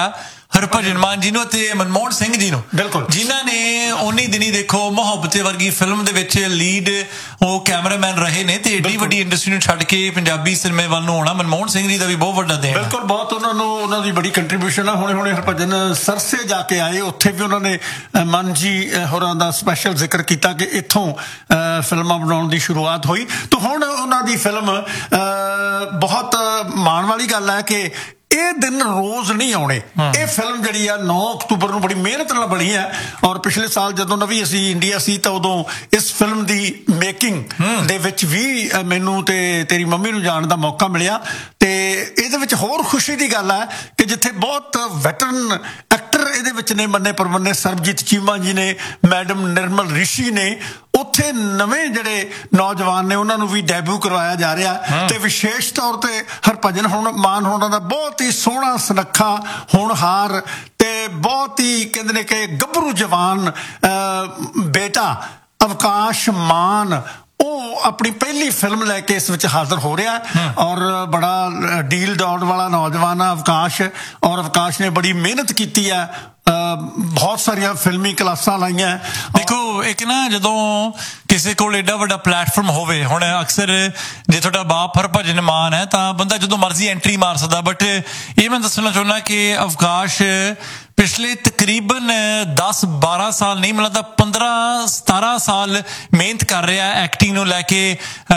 ਹਰਭਜਨ ਮਾਨ ਜੀ ਨੂੰ ਤੇ ਮਨਮੋਹਨ ਸਿੰਘ ਜੀ ਨੂੰ, ਬਿਲਕੁਲ, ਜਿਨ੍ਹਾਂ ਨੇ ਉਨੀ ਦਿਨੀ ਦੇਖੋ ਮੁਹੱਬਤੇ ਵਰਗੀ ਫਿਲਮ ਦੇ ਵਿੱਚ ਲੀਡ ਉਹ ਕੈਮਰਾਮੈਨ ਰਹੇ ਨੇ ਤੇ ਏਡੀ ਵੱਡੀ ਇੰਡਸਟਰੀ ਨੂੰ ਛੱਡ ਕੇ ਪੰਜਾਬੀ ਸਿਨੇਮੇ ਵੱਲ ਨੂੰ ਆਉਣਾ ਮਨਮੋਹਨ ਸਿੰਘ ਜੀ ਦਾ ਵੀ ਬਹੁਤ ਵੱਡਾ ਦੇਣ। ਬਿਲਕੁਲ, ਬਹੁਤ ਉਹਨਾਂ ਦੀ ਬੜੀ ਕੰਟਰੀਬਿਊਸ਼ਨ ਆ। ਹੁਣੇ ਹਰਭਜਨ ਸਰਸੇ ਜਾ ਕੇ ਆਏ, ਉੱਥੇ ਵੀ ਉਹਨਾਂ ਨੇ ਮਨ ਜੀ ਹੋਰਾਂ ਦਾ ਸਪੈਸ਼ਲ ਜ਼ਿਕਰ ਕੀਤਾ ਕਿ ਇੱਥੋਂ ਫਿਲਮਾਂ ਬਣਾਉਣ ਦੀ ਸ਼ੁਰੂਆਤ ਹੋਈ। ਤਾਂ ਹੁਣ ਉਹਨਾਂ ਦੀ ਫਿਲਮ ਬਹੁਤ ਮਾਣ ਵਾਲੀ ਗੱਲ ਹੈ ਕਿ ਇਹ ਦਿਨ ਰੋਜ਼ ਨਹੀਂ ਆਉਣੇ। ਇਹ ਫਿਲਮ ਜਿਹੜੀ ਆ 9 ਅਕਤੂਬਰ ਨੂੰ ਬੜੀ ਮਿਹਨਤ ਨਾਲ ਬਣੀ ਹੈ ਔਰ ਪਿਛਲੇ ਸਾਲ ਜਦੋਂ ਨਵੀਂ ਅਸੀਂ ਇੰਡੀਆ ਸੀ ਤਾਂ ਉਦੋਂ ਇਸ ਫਿਲਮ ਦੀ ਮੇਕਿੰਗ ਦੇ ਵਿੱਚ ਵੀ ਮੈਨੂੰ ਤੇ ਤੇਰੀ ਮੰਮੀ ਨੂੰ ਜਾਣ ਦਾ ਮੌਕਾ ਮਿਲਿਆ। ਤੇ ਇਹਦੇ ਵਿੱਚ ਹੋਰ ਖੁਸ਼ੀ ਦੀ ਗੱਲ ਹੈ ਕਿ ਜਿੱਥੇ ਬਹੁਤ ਵੈਟਰਨ ਐਕਟਰ ਇਹਦੇ ਵਿੱਚ ਨੇ, ਮੰਨੇ ਪਰਮੰਨੇ ਸਰਬਜੀਤ ਚੀਮਾ ਜੀ ਨੇ, ਮੈਡਮ ਨਿਰਮਲ ਰਿਸ਼ੀ ਨੇ, ਉੱਥੇ ਨਵੇਂ ਜਿਹੜੇ ਨੌਜਵਾਨ ਨੇ ਉਹਨਾਂ ਨੂੰ ਵੀ ਡੈਬਿਊ ਕਰਵਾਇਆ ਜਾ ਰਿਹਾ। ਤੇ ਵਿਸ਼ੇਸ਼ ਤੌਰ ਤੇ ਹਰਭਜਨ ਮਾਨ ਹੋਣਾ ਦਾ ਬਹੁਤ ਹੀ ਸੋਹਣਾ ਸੁਨੱਖਾ ਹੋਣਹਾਰ ਤੇ ਬਹੁਤ ਹੀ ਕਹਿੰਦੇ ਨੇ ਕਿ ਗੱਭਰੂ ਜਵਾਨ ਬੇਟਾ ਅਵਕਾਸ਼ ਮਾਨ ਉਹ ਆਪਣੀ ਪਹਿਲੀ ਫਿਲਮ ਲੈ ਕੇ ਇਸ ਵਿੱਚ ਹਾਜ਼ਰ ਹੋ ਰਿਹਾ ਔਰ ਬੜਾ ਡੀਲ ਡਾਉਣ ਵਾਲਾ ਨੌਜਵਾਨ ਆ ਅਵਕਾਸ਼। ਔਰ ਅਵਕਾਸ਼ ਨੇ ਬੜੀ ਮਿਹਨਤ ਕੀਤੀ ਹੈ, ਬਹੁਤ ਸਾਰੀਆਂ ਫਿਲਮੀ ਕਲਾਸਾਂ ਲਾਈਆਂ। ਦੇਖੋ ਇੱਕ ਨਾ ਜਦੋਂ ਕਿਸੇ ਕੋਲ ਏਡਾ ਵੱਡਾ ਪਲੇਟਫਾਰਮ ਹੋਵੇ, ਹੁਣ ਅਕਸਰ ਜੇ ਤੁਹਾਡਾ ਬਾਪ ਹਰਭਜਨ ਮਾਨ ਹੈ ਤਾਂ ਬੰਦਾ ਜਦੋਂ ਮਰਜ਼ੀ ਐਂਟਰੀ ਮਾਰ ਸਕਦਾ, ਬਟ ਇਹ ਮੈਂ ਦੱਸਣਾ ਚਾਹੁੰਦਾ ਕਿ ਅਵਕਾਸ਼ ਪਿਛਲੇ ਤਕਰੀਬਨ 10-12 ਸਾਲ ਨਹੀਂ ਮਤਲਬ 15-17 ਸਾਲ ਮਿਹਨਤ ਕਰ ਰਿਹਾ ਐਕਟਿੰਗ ਨੂੰ ਲੈ ਕੇ।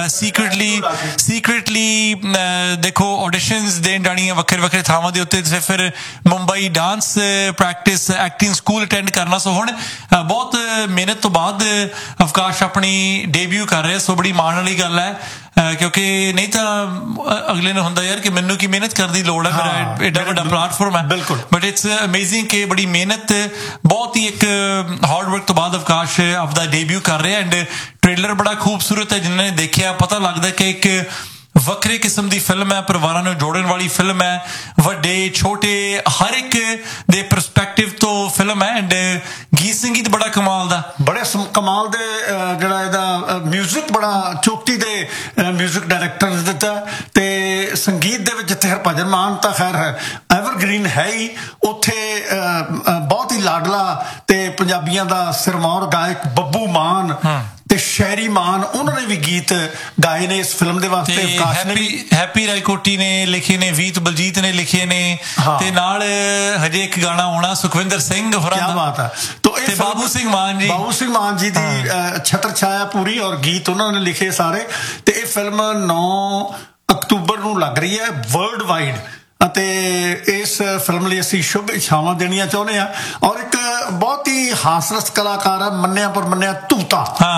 ਸੀਕ੍ਰੇਟਲੀ ਦੇਖੋ ਆਡੀਸ਼ਨਸ ਦੇਣ ਜਾਣੀਆਂ ਵੱਖਰੇ ਥਾਵਾਂ ਦੇ ਉੱਤੇ, ਤੇ ਫਿਰ Mumbai dance practice acting school attend ਕਰਨਾ। ਸੋ ਹੁਣ ਬਹੁਤ ਮਿਹਨਤ ਤੋਂ ਬਾਅਦ ਅਵਕਾਸ਼ ਆਪਣੀ ਡੇਬਿਊ ਕਰ ਰਿਹਾ। ਸੋ ਬੜੀ ਮਾਣ ਵਾਲੀ ਗੱਲ ਹੈ ਕਿਉਂਕਿ ਨਹੀਂ ਤਾਂ ਅਗਲੇ ਨੂੰ ਹੁੰਦਾ ਯਾਰ ਕਿ ਮੈਨੂੰ ਕੀ ਮਿਹਨਤ ਕਰਨ ਦੀ ਲੋੜ ਹੈ, ਮੇਰਾ ਏਡਾ ਵੱਡਾ ਪਲੇਟਫਾਰਮ ਹੈ। ਬਿਲਕੁਲ, ਬਟ ਇਟਸ ਅਮੇਜ਼ਿੰਗ ਕਿ ਬੜੀ ਮਿਹਨਤ ਬਹੁਤ ਹੀ ਇੱਕ ਹਾਰਡ ਵਰਕ ਤੋਂ ਬਾਅਦ ਅਵਕਾਸ਼ ਆਪਦਾ ਡੇਬਿਊ ਕਰ ਰਿਹਾ। ਐਂਡ ਟ੍ਰੇਲਰ ਬੜਾ ਖੂਬਸੂਰਤ ਹੈ, ਜਿਨ੍ਹਾਂ ਨੇ ਦੇਖਿਆ ਪਤਾ ਲੱਗਦਾ ਕਿ ਇੱਕ ਵੱਖਰੇ ਕਿਸਮ ਦੀ ਫਿਲਮ ਹੈ, ਪਰਿਵਾਰਾਂ ਨੂੰ ਜੋੜਨ ਵਾਲੀ ਫਿਲਮ ਹੈ, ਵੱਡੇ ਛੋਟੇ ਹਰ ਇੱਕ ਦੇ ਪਰਸਪੈਕਟਿਵ ਤੋਂ ਫਿਲਮ ਹੈ। ਐਂਡ ਗੀਤ ਸੰਗੀਤ ਬੜਾ ਕਮਾਲ ਦਾ, ਬੜੇ ਕਮਾਲ ਦੇ ਜਿਹੜਾ ਇਹਦਾ ਮਿਊਜ਼ਿਕ ਬੜਾ ਚੋਟੀ ਦੇ ਮਿਊਜ਼ਿਕ ਡਾਇਰੈਕਟਰ ਨੇ ਦਿੱਤਾ। ਤੇ ਸੰਗੀਤ ਦੇ ਵਿੱਚ ਜਿੱਥੇ ਹਰਭਜਨ ਮਾਨ ਤਾਂ ਖੈਰ ਐਵਰਗ੍ਰੀਨ ਹੈ ਹੀ, ਉੱਥੇ ਬਹੁਤ ਹੀ ਲਾਡਲਾ ਤੇ ਪੰਜਾਬੀਆਂ ਦਾ ਸਿਰਮੌਰ ਗਾਇਕ ਬੱਬੂ ਮਾਨ ਤੇ ਸ਼ੈਰੀ ਮਾਨ ਉਹਨਾਂ ਨੇ ਵੀ ਗੀਤ ਗਾਏ ਨੇ ਇਸ ਫਿਲਮ ਦੇ ਵਾਸਤੇ। ਹੈਪੀ ਰਾਏਕੋਟੀ ਨੇ ਲਿਖੇ ਨੇ, ਵੀਤ ਬਲਜੀਤ ਨੇ ਲਿਖੇ ਨੇ ਤੇ ਨਾਲ ਹਜੇ ਇੱਕ ਗਾਣਾ ਆਉਣਾ ਸੁਖਵਿੰਦਰ ਸਿੰਘ ਹੋਰਾਂ ਦਾ। ਕੀ ਬਾਤ ਹੈ। ਤੇ ਬਾਬੂ ਸਿੰਘ ਮਾਨ ਜੀ ਦੀ ਛਤਰ ਛਾਇਆ ਪੂਰੀ ਔਰ ਗੀਤ ਉਹਨਾਂ ਨੇ ਲਿਖੇ ਸਾਰੇ। ਤੇ ਇਹ ਫਿਲਮ 9 ਅਕਤੂਬਰ ਨੂੰ ਲੱਗ ਰਹੀ ਹੈ ਵਰਲਡ ਵਾਈਡ ਅਤੇ ਇਸ ਫਿਲਮ ਲਈ ਅਸੀਂ ਸ਼ੁਭ ਇੱਛਾਵਾਂ ਦੇਣੀਆਂ ਚਾਹੁੰਦੇ ਹਾਂ। ਔਰ ਇੱਕ ਬਹੁਤ ਹੀ ਹਾਸਰਸ ਕਲਾਕਾਰ ਆ ਮੰਨਿਆ ਪਰਮੰਨਿਆ ਤੂਤਾ,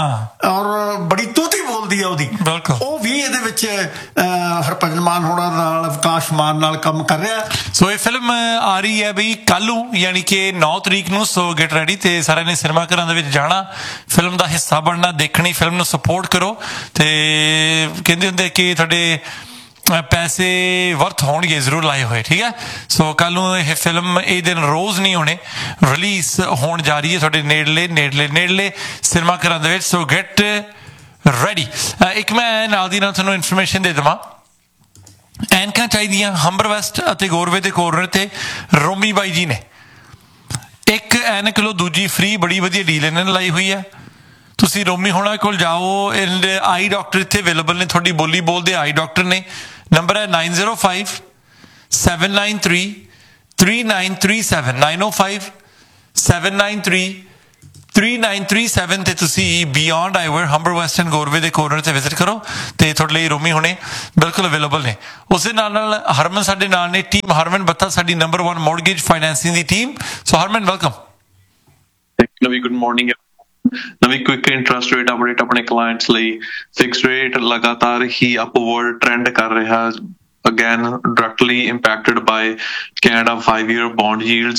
ਔਰ ਬੜੀ ਤੂਤੀ ਬੋਲਦੀ ਆ ਉਹਦੀ, ਉਹ ਵੀ ਇਹਦੇ ਵਿੱਚ ਹਰਭਜਨ ਮਾਨ ਹੋਣਾ ਨਾਲ ਅਵਕਾਸ਼ ਮਾਨ ਨਾਲ ਕੰਮ ਕਰ ਰਿਹਾ। ਸੋ ਇਹ ਫਿਲਮ ਆ ਰਹੀ ਹੈ ਬਈ ਕੱਲ ਨੂੰ, ਯਾਨੀ ਕਿ 9 ਤਰੀਕ ਨੂੰ। ਸੋ ਗੈਟ ਰੈਡੀ ਤੇ ਸਾਰਿਆਂ ਨੇ ਸਿਨੇਮਾ ਘਰਾਂ ਦੇ ਵਿੱਚ ਜਾਣਾ, ਫਿਲਮ ਦਾ ਹਿੱਸਾ ਬਣਨਾ, ਦੇਖਣੀ, ਫਿਲਮ ਨੂੰ ਸਪੋਰਟ ਕਰੋ। ਤੇ ਕਹਿੰਦੇ ਹੁੰਦੇ ਕਿ ਤੁਹਾਡੇ ਪੈਸੇ ਵਰਥ ਹੋਣਗੇ ਜ਼ਰੂਰ ਲਾਏ ਹੋਏ, ਠੀਕ ਹੈ। ਸੋ ਕੱਲ ਨੂੰ ਇਹ ਫਿਲਮ ਇਹ ਦਿਨ ਰੋਜ਼ ਨਹੀਂ ਹੋਣੇ, ਰਿਲੀਜ਼ ਹੋਣ ਜਾ ਰਹੀ ਹੈ ਤੁਹਾਡੇ ਨੇੜਲੇ ਸਿਨੇਮਾ ਘਰਾਂ ਦੇ ਵਿੱਚ। ਸੋ ਗੈਟ ਰੈਡੀ। ਇੱਕ ਮੈਂ ਨਾਲ ਦੀ ਨਾਲ ਤੁਹਾਨੂੰ ਇਨਫੋਰਮੇਸ਼ਨ ਦੇ ਦੇਵਾਂ, ਐਨਕਾਂ ਚਾਹੀਦੀਆਂ ਹੰਬਰ ਵੈਸਟ ਅਤੇ ਗੋਰਵੇ ਦੇ ਕੋਰਨਰ ਤੇ ਰੋਮੀ ਬਾਈ ਜੀ ਨੇ ਇੱਕ ਐਨਕ ਲਓ ਦੂਜੀ ਫ੍ਰੀ, ਬੜੀ ਵਧੀਆ ਡੀਲ ਇਹਨਾਂ ਨੇ ਲਾਈ ਹੋਈ ਹੈ। ਤੁਸੀਂ ਰੋਮੀ ਹੋਣਾ ਕੋਲ ਜਾਓ, ਆਈ ਡਾਕਟਰ ਇੱਥੇ ਅਵੇਲੇਬਲ ਨੇ, ਤੁਹਾਡੀ ਬੋਲੀ ਬੋਲਦੇ ਆਈ ਡਾਕਟਰ ਨੇ। ਨੰਬਰ ਹੈ 9057933937 9057933937 ਤੇ ਤੁਸੀਂ ਬਿਯੋਂਡ ਆਈਵਰ ਹੰਬਰ ਵੈਸਟ ਐਂਡ ਗੋਰਵੇ ਦੇ ਕੋਰਨਰ ਤੇ ਵਿਜ਼ਿਟ ਕਰੋ ਤੇ ਤੁਹਾਡੇ ਲਈ ਰੋਮੀ ਹੋਣੇ ਬਿਲਕੁਲ ਅਵੇਲੇਬਲ ਨੇ। ਉਸੇ ਨਾਲ ਹਰਮਨ ਸਾਡੇ ਨਾਲ ਨੇ, ਟੀਮ ਹਰਮਨ ਬੱਤਾ ਸਾਡੀ ਨੰਬਰ 1 ਮੌਰਗੇਜ ਫਾਈਨੈਂਸਿੰਗ ਦੀ ਟੀਮ। ਸੋ ਹਰਮਨ ਵੈਲਕਮ। Good morning. ਨਵੀਂ ਕੁਇਕ ਇੰਟਰਸਟ ਰੇਟ ਅਪਡੇਟ ਆਪਣੇ ਕਲਾਇੰਟਸ ਲਈ। ਫਿਕਸਡ ਰੇਟ ਲਗਾਤਾਰ ਹੀ ਅਪਵਰਡ ਟ੍ਰੈਂਡ ਕਰ ਰਿਹਾ, again directly impacted ਬਾय Canada 5-year bond ਯੀਲਡਸ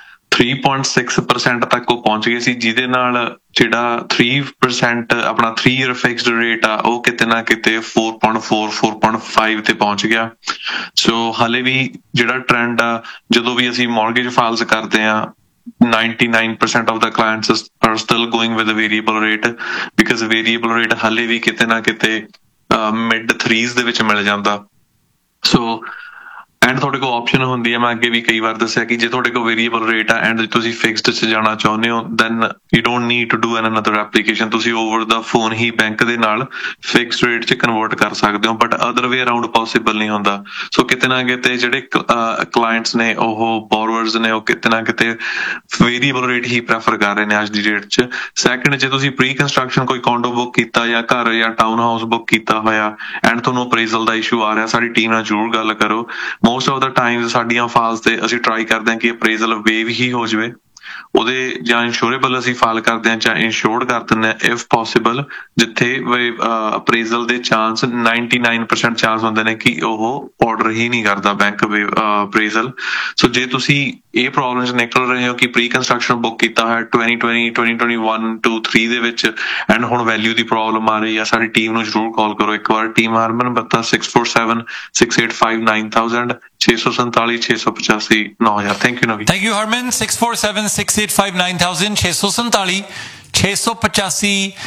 3.6% ਤੱਕ ਉਹ ਪਹੁੰਚ ਗਏ ਸੀ, ਜਿਹਦੇ ਨਾਲ ਜਿਹੜਾ 3% ਆਪਣਾ 3-year ਫਿਕਸਡ ਰੇਟ ਆ ਉਹ ਕਿਤੇ ਨਾ ਕਿਤੇ 4.4-4.5 ਤੇ ਪਹੁੰਚ ਗਿਆ। ਸੋ ਹਾਲੇ ਵੀ ਜਿਹੜਾ ਟ੍ਰੈਂਡ ਆ, ਜਦੋਂ ਵੀ ਅਸੀਂ ਮੌਰਗੇਜ ਫਾਈਲਸ ਕਰਦੇ ਆ 99% of the clients are still going with a variable rate because variable rate ਹਾਲੇ ਵੀ ਕਿਤੇ ਨਾ ਕਿਤੇ mid 3s ਦੇ ਵਿੱਚ ਮਿਲ ਜਾਂਦਾ। ਸੋ ਐਂਡ ਤੁਹਾਡੇ ਕੋਲ ਆਪਸ਼ਨ ਹੁੰਦੀ ਹੈ, ਮੈਂ ਅੱਗੇ ਵੀ ਕਈ ਵਾਰ ਦੱਸਿਆ ਕਿ ਜੇ ਤੁਹਾਡੇ ਕੋਲ ਵੇਰੀਏਬਲ ਰੇਟ ਆ ਐਂਡ ਤੁਸੀਂ ਫਿਕਸਡ 'ਚ ਜਾਣਾ ਚਾਹੁੰਦੇ ਹੋ then you don't need to do another application, ਤੁਸੀਂ ਓਵਰ ਦਾ ਫੋਨ ਹੀ ਬੈਂਕ ਦੇ ਨਾਲ ਫਿਕਸਡ ਰੇਟ 'ਚ ਕਨਵਰਟ ਕਰ ਸਕਦੇ ਹੋ, but other way around possible ਨਹੀਂ ਹੁੰਦਾ। ਸੋ ਕਿਤੇ ਨਾ ਕਿਤੇ ਜਿਹੜੇ ਕਲਾਇੰਟਸ ਨੇ ਉਹ ਬੋਰੋਵਰਸ ਨੇ ਉਹ ਕਿਤੇ ਨਾ ਕਿਤੇ ਵੇਰੀਏਬਲ ਰੇਟ ਹੀ ਪ੍ਰੈਫਰ ਕਰ ਰਹੇ ਨੇ ਅੱਜ ਦੀ ਡੇਟ 'ਚ। ਸੈਕਿੰਡ, ਜੇ ਤੁਸੀਂ ਪ੍ਰੀ ਕੰਸਟਰਕਸ਼ਨ ਕੋਈ ਕੋਂਡੋ ਬੁੱਕ ਕੀਤਾ ਜਾਂ ਘਰ ਜਾਂ ਟਾਊਨ ਹਾਊਸ ਬੁੱਕ ਕੀਤਾ ਹੋਇਆ ਐਂਡ ਤੁਹਾਨੂੰ ਅਪਰੇਜ਼ਲ ਦਾ ਇਸ਼ੂ ਆ ਰਿਹਾ, ਸਾਡੀ ਟੀਮ ਨਾਲ ਜ਼ਰੂਰ ਗੱਲ ਕਰੋ। ਮੋਸਟ ਆਫ ਦਾ ਟਾਈਮ ਸਾਡੀਆਂ ਫਾਈਲਸ ਤੇ ਅਸੀਂ ਟਰਾਈ ਕਰਦੇ ਹਾਂ ਕਿ ਅਪਰੇਜ਼ਲ ਵੇਵ ਹੀ ਹੋ ਜਾਵੇ, ਉਹਦੇ ਜਾਂ ਇੰਸ਼ੋਰੇਬਲ ਅਸੀਂ ਫਾਈਲ ਕਰਦੇ ਹਾਂ ਜਾਂ ਇੰਸ਼ੋਰਡ ਕਰ ਦਿੰਦੇ ਹਾਂ ਇਫ ਪੋਸੀਬਲ, ਜਿੱਥੇ ਅਪਰੇਜ਼ਲ ਦੇ ਚਾਂਸ 99% ਚਾਂਸ ਹੁੰਦੇ ਨੇ ਕਿ ਉਹ ਆਰਡਰ ਹੀ ਨਹੀਂ ਕਰਦਾ ਬੈਂਕ ਅਪਰੇਜ਼ਲ। ਸੋ ਜੇ ਤੁਸੀਂ ਇਹ ਪ੍ਰੋਬਲਮ 'ਚ ਨਿਕਲ ਰਹੇ ਹੋ ਕਿ ਪ੍ਰੀ ਕੰਸਟਰਕਸ਼ਨ ਬੁੱਕ ਕੀਤਾ ਹੈ 2020 2021 to 3 ਦੇ ਵਿੱਚ ਐਂਡ ਹੁਣ ਵੈਲਿਊ ਦੀ ਪ੍ਰੋਬਲਮ ਆ ਰਹੀ ਹੈ, ਸਾਡੀ ਟੀਮ ਨੂੰ ਜ਼ਰੂਰ ਕਾਲ ਕਰੋ ਇੱਕ ਵਾਰ। Team Harman ਬੱਤਾ 647 685 9000 647 685 9000। ਥੈਂਕ ਯੂ ਨਵੀ। ਥੈਂਕ ਯੂ ਹਰਮਨ। 647 685 9000 647 685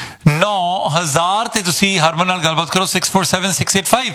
9000 ਤੇ ਤੁਸੀਂ ਹਰਮਨ ਨਾਲ ਗੱਲਬਾਤ ਕਰੋ। 647 685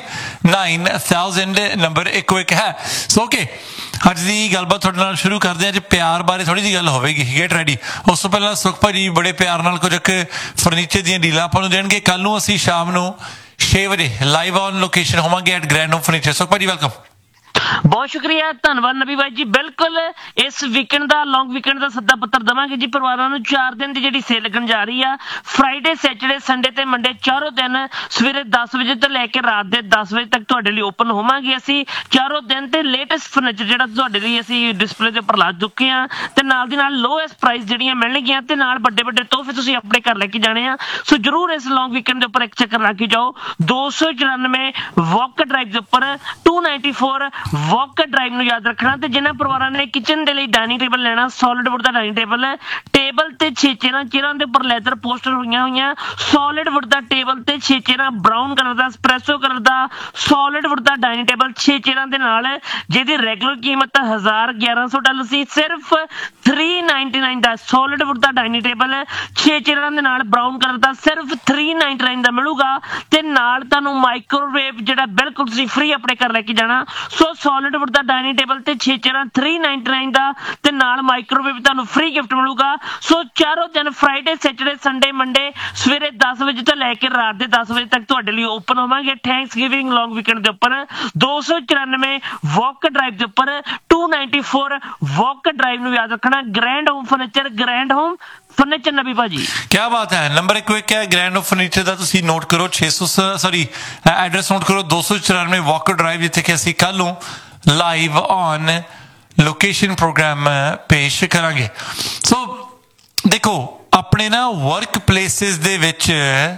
9000 ਨੰਬਰ ਇੱਕੋ ਇੱਕ ਹੈ। ਸੋ ਓਕੇ, ਅੱਜ ਦੀ ਗੱਲਬਾਤ ਤੁਹਾਡੇ ਨਾਲ ਸ਼ੁਰੂ ਕਰਦੇ ਹਾਂ। ਅੱਜ ਪਿਆਰ ਬਾਰੇ ਥੋੜੀ ਜਿਹੀ ਗੱਲ ਹੋਵੇਗੀ, ਗੈਟ ਰੈਡੀ। ਉਸ ਤੋਂ ਪਹਿਲਾਂ ਸੁਖ ਭਾਜੀ ਬੜੇ ਪਿਆਰ ਨਾਲ ਕੁਝ ਫਰਨੀਚਰ ਦੀਆਂ ਡੀਲਾਂ ਆਪਾਂ ਨੂੰ ਦੇਣਗੇ। ਕੱਲ ਨੂੰ ਅਸੀਂ ਸ਼ਾਮ ਨੂੰ 6 ਵਜੇ ਲਾਈਵ ਔਨ ਲੋਕੇਸ਼ਨ ਹੋਵਾਂਗੇ ਐਟ ਗ੍ਰੈਂਡ ਹੋਮ ਫਰਨੀਚਰ। ਸੁਖ ਭਾਜੀ ਵੈਲਕਮ। ਬਹੁਤ ਸ਼ੁਕਰੀਆ, ਧੰਨਵਾਦ ਨਬੀ ਬਾਈ ਜੀ। ਬਿਲਕੁਲ ਇਸ ਵੀਕਐਂਡ ਦਾ ਲੌਂਗ ਵੀਕਐਂਡ ਦਾ ਸੱਦਾ ਪੱਤਰ ਦੇਵਾਂਗੇ ਜੀ ਪਰਿਵਾਰਾਂ ਨੂੰ। 4 ਦਿਨ ਦੀ ਜਿਹੜੀ ਸੇਲ ਲੱਗਣ ਜਾ ਰਹੀ ਆ, ਫਰਾਈਡੇ ਸੈਟਰਡੇ ਸੰਡੇ ਤੇ ਮੰਡੇ, ਚਾਰੋਂ ਦਿਨ ਸਵੇਰੇ 10 ਵਜੇ ਤੋਂ ਲੈ ਕੇ ਰਾਤ ਦੇ 10 ਵਜੇ ਤੱਕ ਤੁਹਾਡੇ ਲਈ ਓਪਨ ਹੋਵਾਂਗੇ ਅਸੀਂ ਚਾਰੋਂ ਦਿਨ। ਤੇ ਲੇਟੈਸਟ ਫਰਨੀਚਰ ਜਿਹੜਾ ਤੁਹਾਡੇ ਲਈ ਅਸੀਂ ਡਿਸਪਲੇ ਦੇ ਉੱਪਰ ਲਾ ਚੁੱਕੇ ਹਾਂ ਤੇ ਨਾਲ ਦੀ ਨਾਲ ਲੋਐਸਟ ਪ੍ਰਾਈਸ ਜਿਹੜੀਆਂ ਮਿਲਣਗੀਆਂ ਤੇ ਨਾਲ ਵੱਡੇ ਵੱਡੇ ਤੋਹਫੇ ਤੁਸੀਂ ਆਪਣੇ ਘਰ ਲੈ ਕੇ ਜਾਣੇ ਆ। ਸੋ ਜਰੂਰ ਇਸ ਲੌਂਗ ਵੀਕਐਂਡ ਦੇ ਉੱਪਰ ਇੱਕ ਚੱਕਰ ਲਾ ਕੇ ਜਾਓ। 294 ਵਾਕ ਡਰਾਈਵ ਦੇ ਉੱਪਰ 294 ਵਾਕ ਡਰਾਈਵ ਨੂੰ ਯਾਦ ਰੱਖਣਾ। ਤੇ ਜਿਨ੍ਹਾਂ ਪਰਿਵਾਰਾਂ ਨੇ ਕਿਚਨ ਦੇ ਲਈ ਡਾਈਨਿੰਗ ਟੇਬਲ ਲੈਣਾ, ਸੋਲਿਡ ਵੁੱਡ ਦਾ ਡਾਈਨਿੰਗ ਟੇਬਲ ਤੇ 6 ਚੇਅਰਾਂ ਦੇ ਉੱਪਰ ਲੈਦਰ ਪੋਸਟਰ ਹੋਈਆਂ ਸੋਲਿਡ ਵੁੱਡ ਦਾ ਟੇਬਲ ਤੇ 6 ਚੇਅਰਾਂ, ਬਰਾਊਨ ਕਲਰ ਦਾ ਐਸਪ੍ਰੈਸੋ ਕਲਰ ਦਾ ਸੋਲਿਡ ਵੁੱਡ ਦਾ ਡਾਈਨਿੰਗ ਟੇਬਲ 6 ਚੇਅਰਾਂ ਦੇ ਨਾਲ, ਜਿਹਦੀ ਰੈਗੂਲਰ ਕੀਮਤ $1100 ਸੀ, ਸਿਰਫ $399 ਦਾ ਸੋਲਿਡ ਵੁੱਡ ਦਾ ਡਾਈਨਿੰਗ ਟੇਬਲ 6 ਚੇਅਰਾਂ ਦੇ ਨਾਲ ਬਰਾਊਨ ਕਲਰ ਦਾ ਸਿਰਫ $399 ਦਾ ਮਿਲੂਗਾ। ਤੇ ਨਾਲ ਤੁਹਾਨੂੰ ਮਾਈਕ੍ਰੋਵੇਵ ਜਿਹੜਾ ਬਿਲਕੁਲ ਤੁਸੀਂ ਫ੍ਰੀ ਆਪਣੇ ਘਰ ਲੈ ਕੇ ਜਾਣਾ। ਸੋ ਸੋਲਿਡ ਵੁੱਡ ਦਾ ਡਾਈਨਿੰਗ ਟੇਬਲ ਤੇ 6 ਚੇਅਰਾਂ $399 ਦਾ ਤੇ ਨਾਲ ਮਾਈਕ੍ਰੋਵੇਵ ਤੁਹਾਨੂੰ ਫ੍ਰੀ ਗਿਫਟ ਮਿਲੂਗਾ। ਸੋ ਚਾਰੋਂ ਦਿਨ ਫਰਾਈਡੇ ਸੈਟਰਡੇ ਸੰਡੇ ਮੰਡੇ ਸਵੇਰੇ 10 ਵਜੇ ਤੋਂ ਲੈ ਕੇ ਰਾਤ ਦੇ 10 ਵਜੇ ਤੱਕ ਤੁਹਾਡੇ ਲਈ ਓਪਨ ਹੋਵਾਂਗੇ ਥੈਂਕਸ ਗਿਵਿੰਗ ਲੌਂਗ ਵੀਕਐਂਡ ਦੇ ਉੱਪਰ। 294 ਵਾਕ ਡਰਾਈਵ ਦੇ ਉੱਪਰ 294 ਵਾਕ ਡਰਾਈਵ ਨੂੰ ਯਾਦ ਰੱਖਣਾ। Grand home furniture, grand home furniture ਨਬੀ ਭਾਜੀ। ਕਿਆ ਬਾਤ ਹੈ। ਨੰਬਰ ਇੱਕੋ ਇੱਕ ਹੈ ਗ੍ਰੈਂਡ ਹੋਮ ਫਰਨੀਚਰ ਦਾ, ਤੁਸੀਂ ਨੋਟ ਕਰੋ। ਐਡਰੈਸ ਨੋਟ ਕਰੋ 294 ਵਾਕ ਡਰਾਈਵ, ਜਿੱਥੇ ਕਿ ਅਸੀਂ ਕੱਲ ਨੂੰ ਲਾਈਵ ਔਨ ਲੋਕੇਸ਼ਨ ਪ੍ਰੋਗਰਾਮ ਪੇਸ਼ ਕਰਾਂਗੇ। ਸੋ ਦੇਖੋ, ਆਪਣੇ ਨਾ ਵਰਕ ਪਲੇਸਿਸ ਦੇ ਵਿੱਚ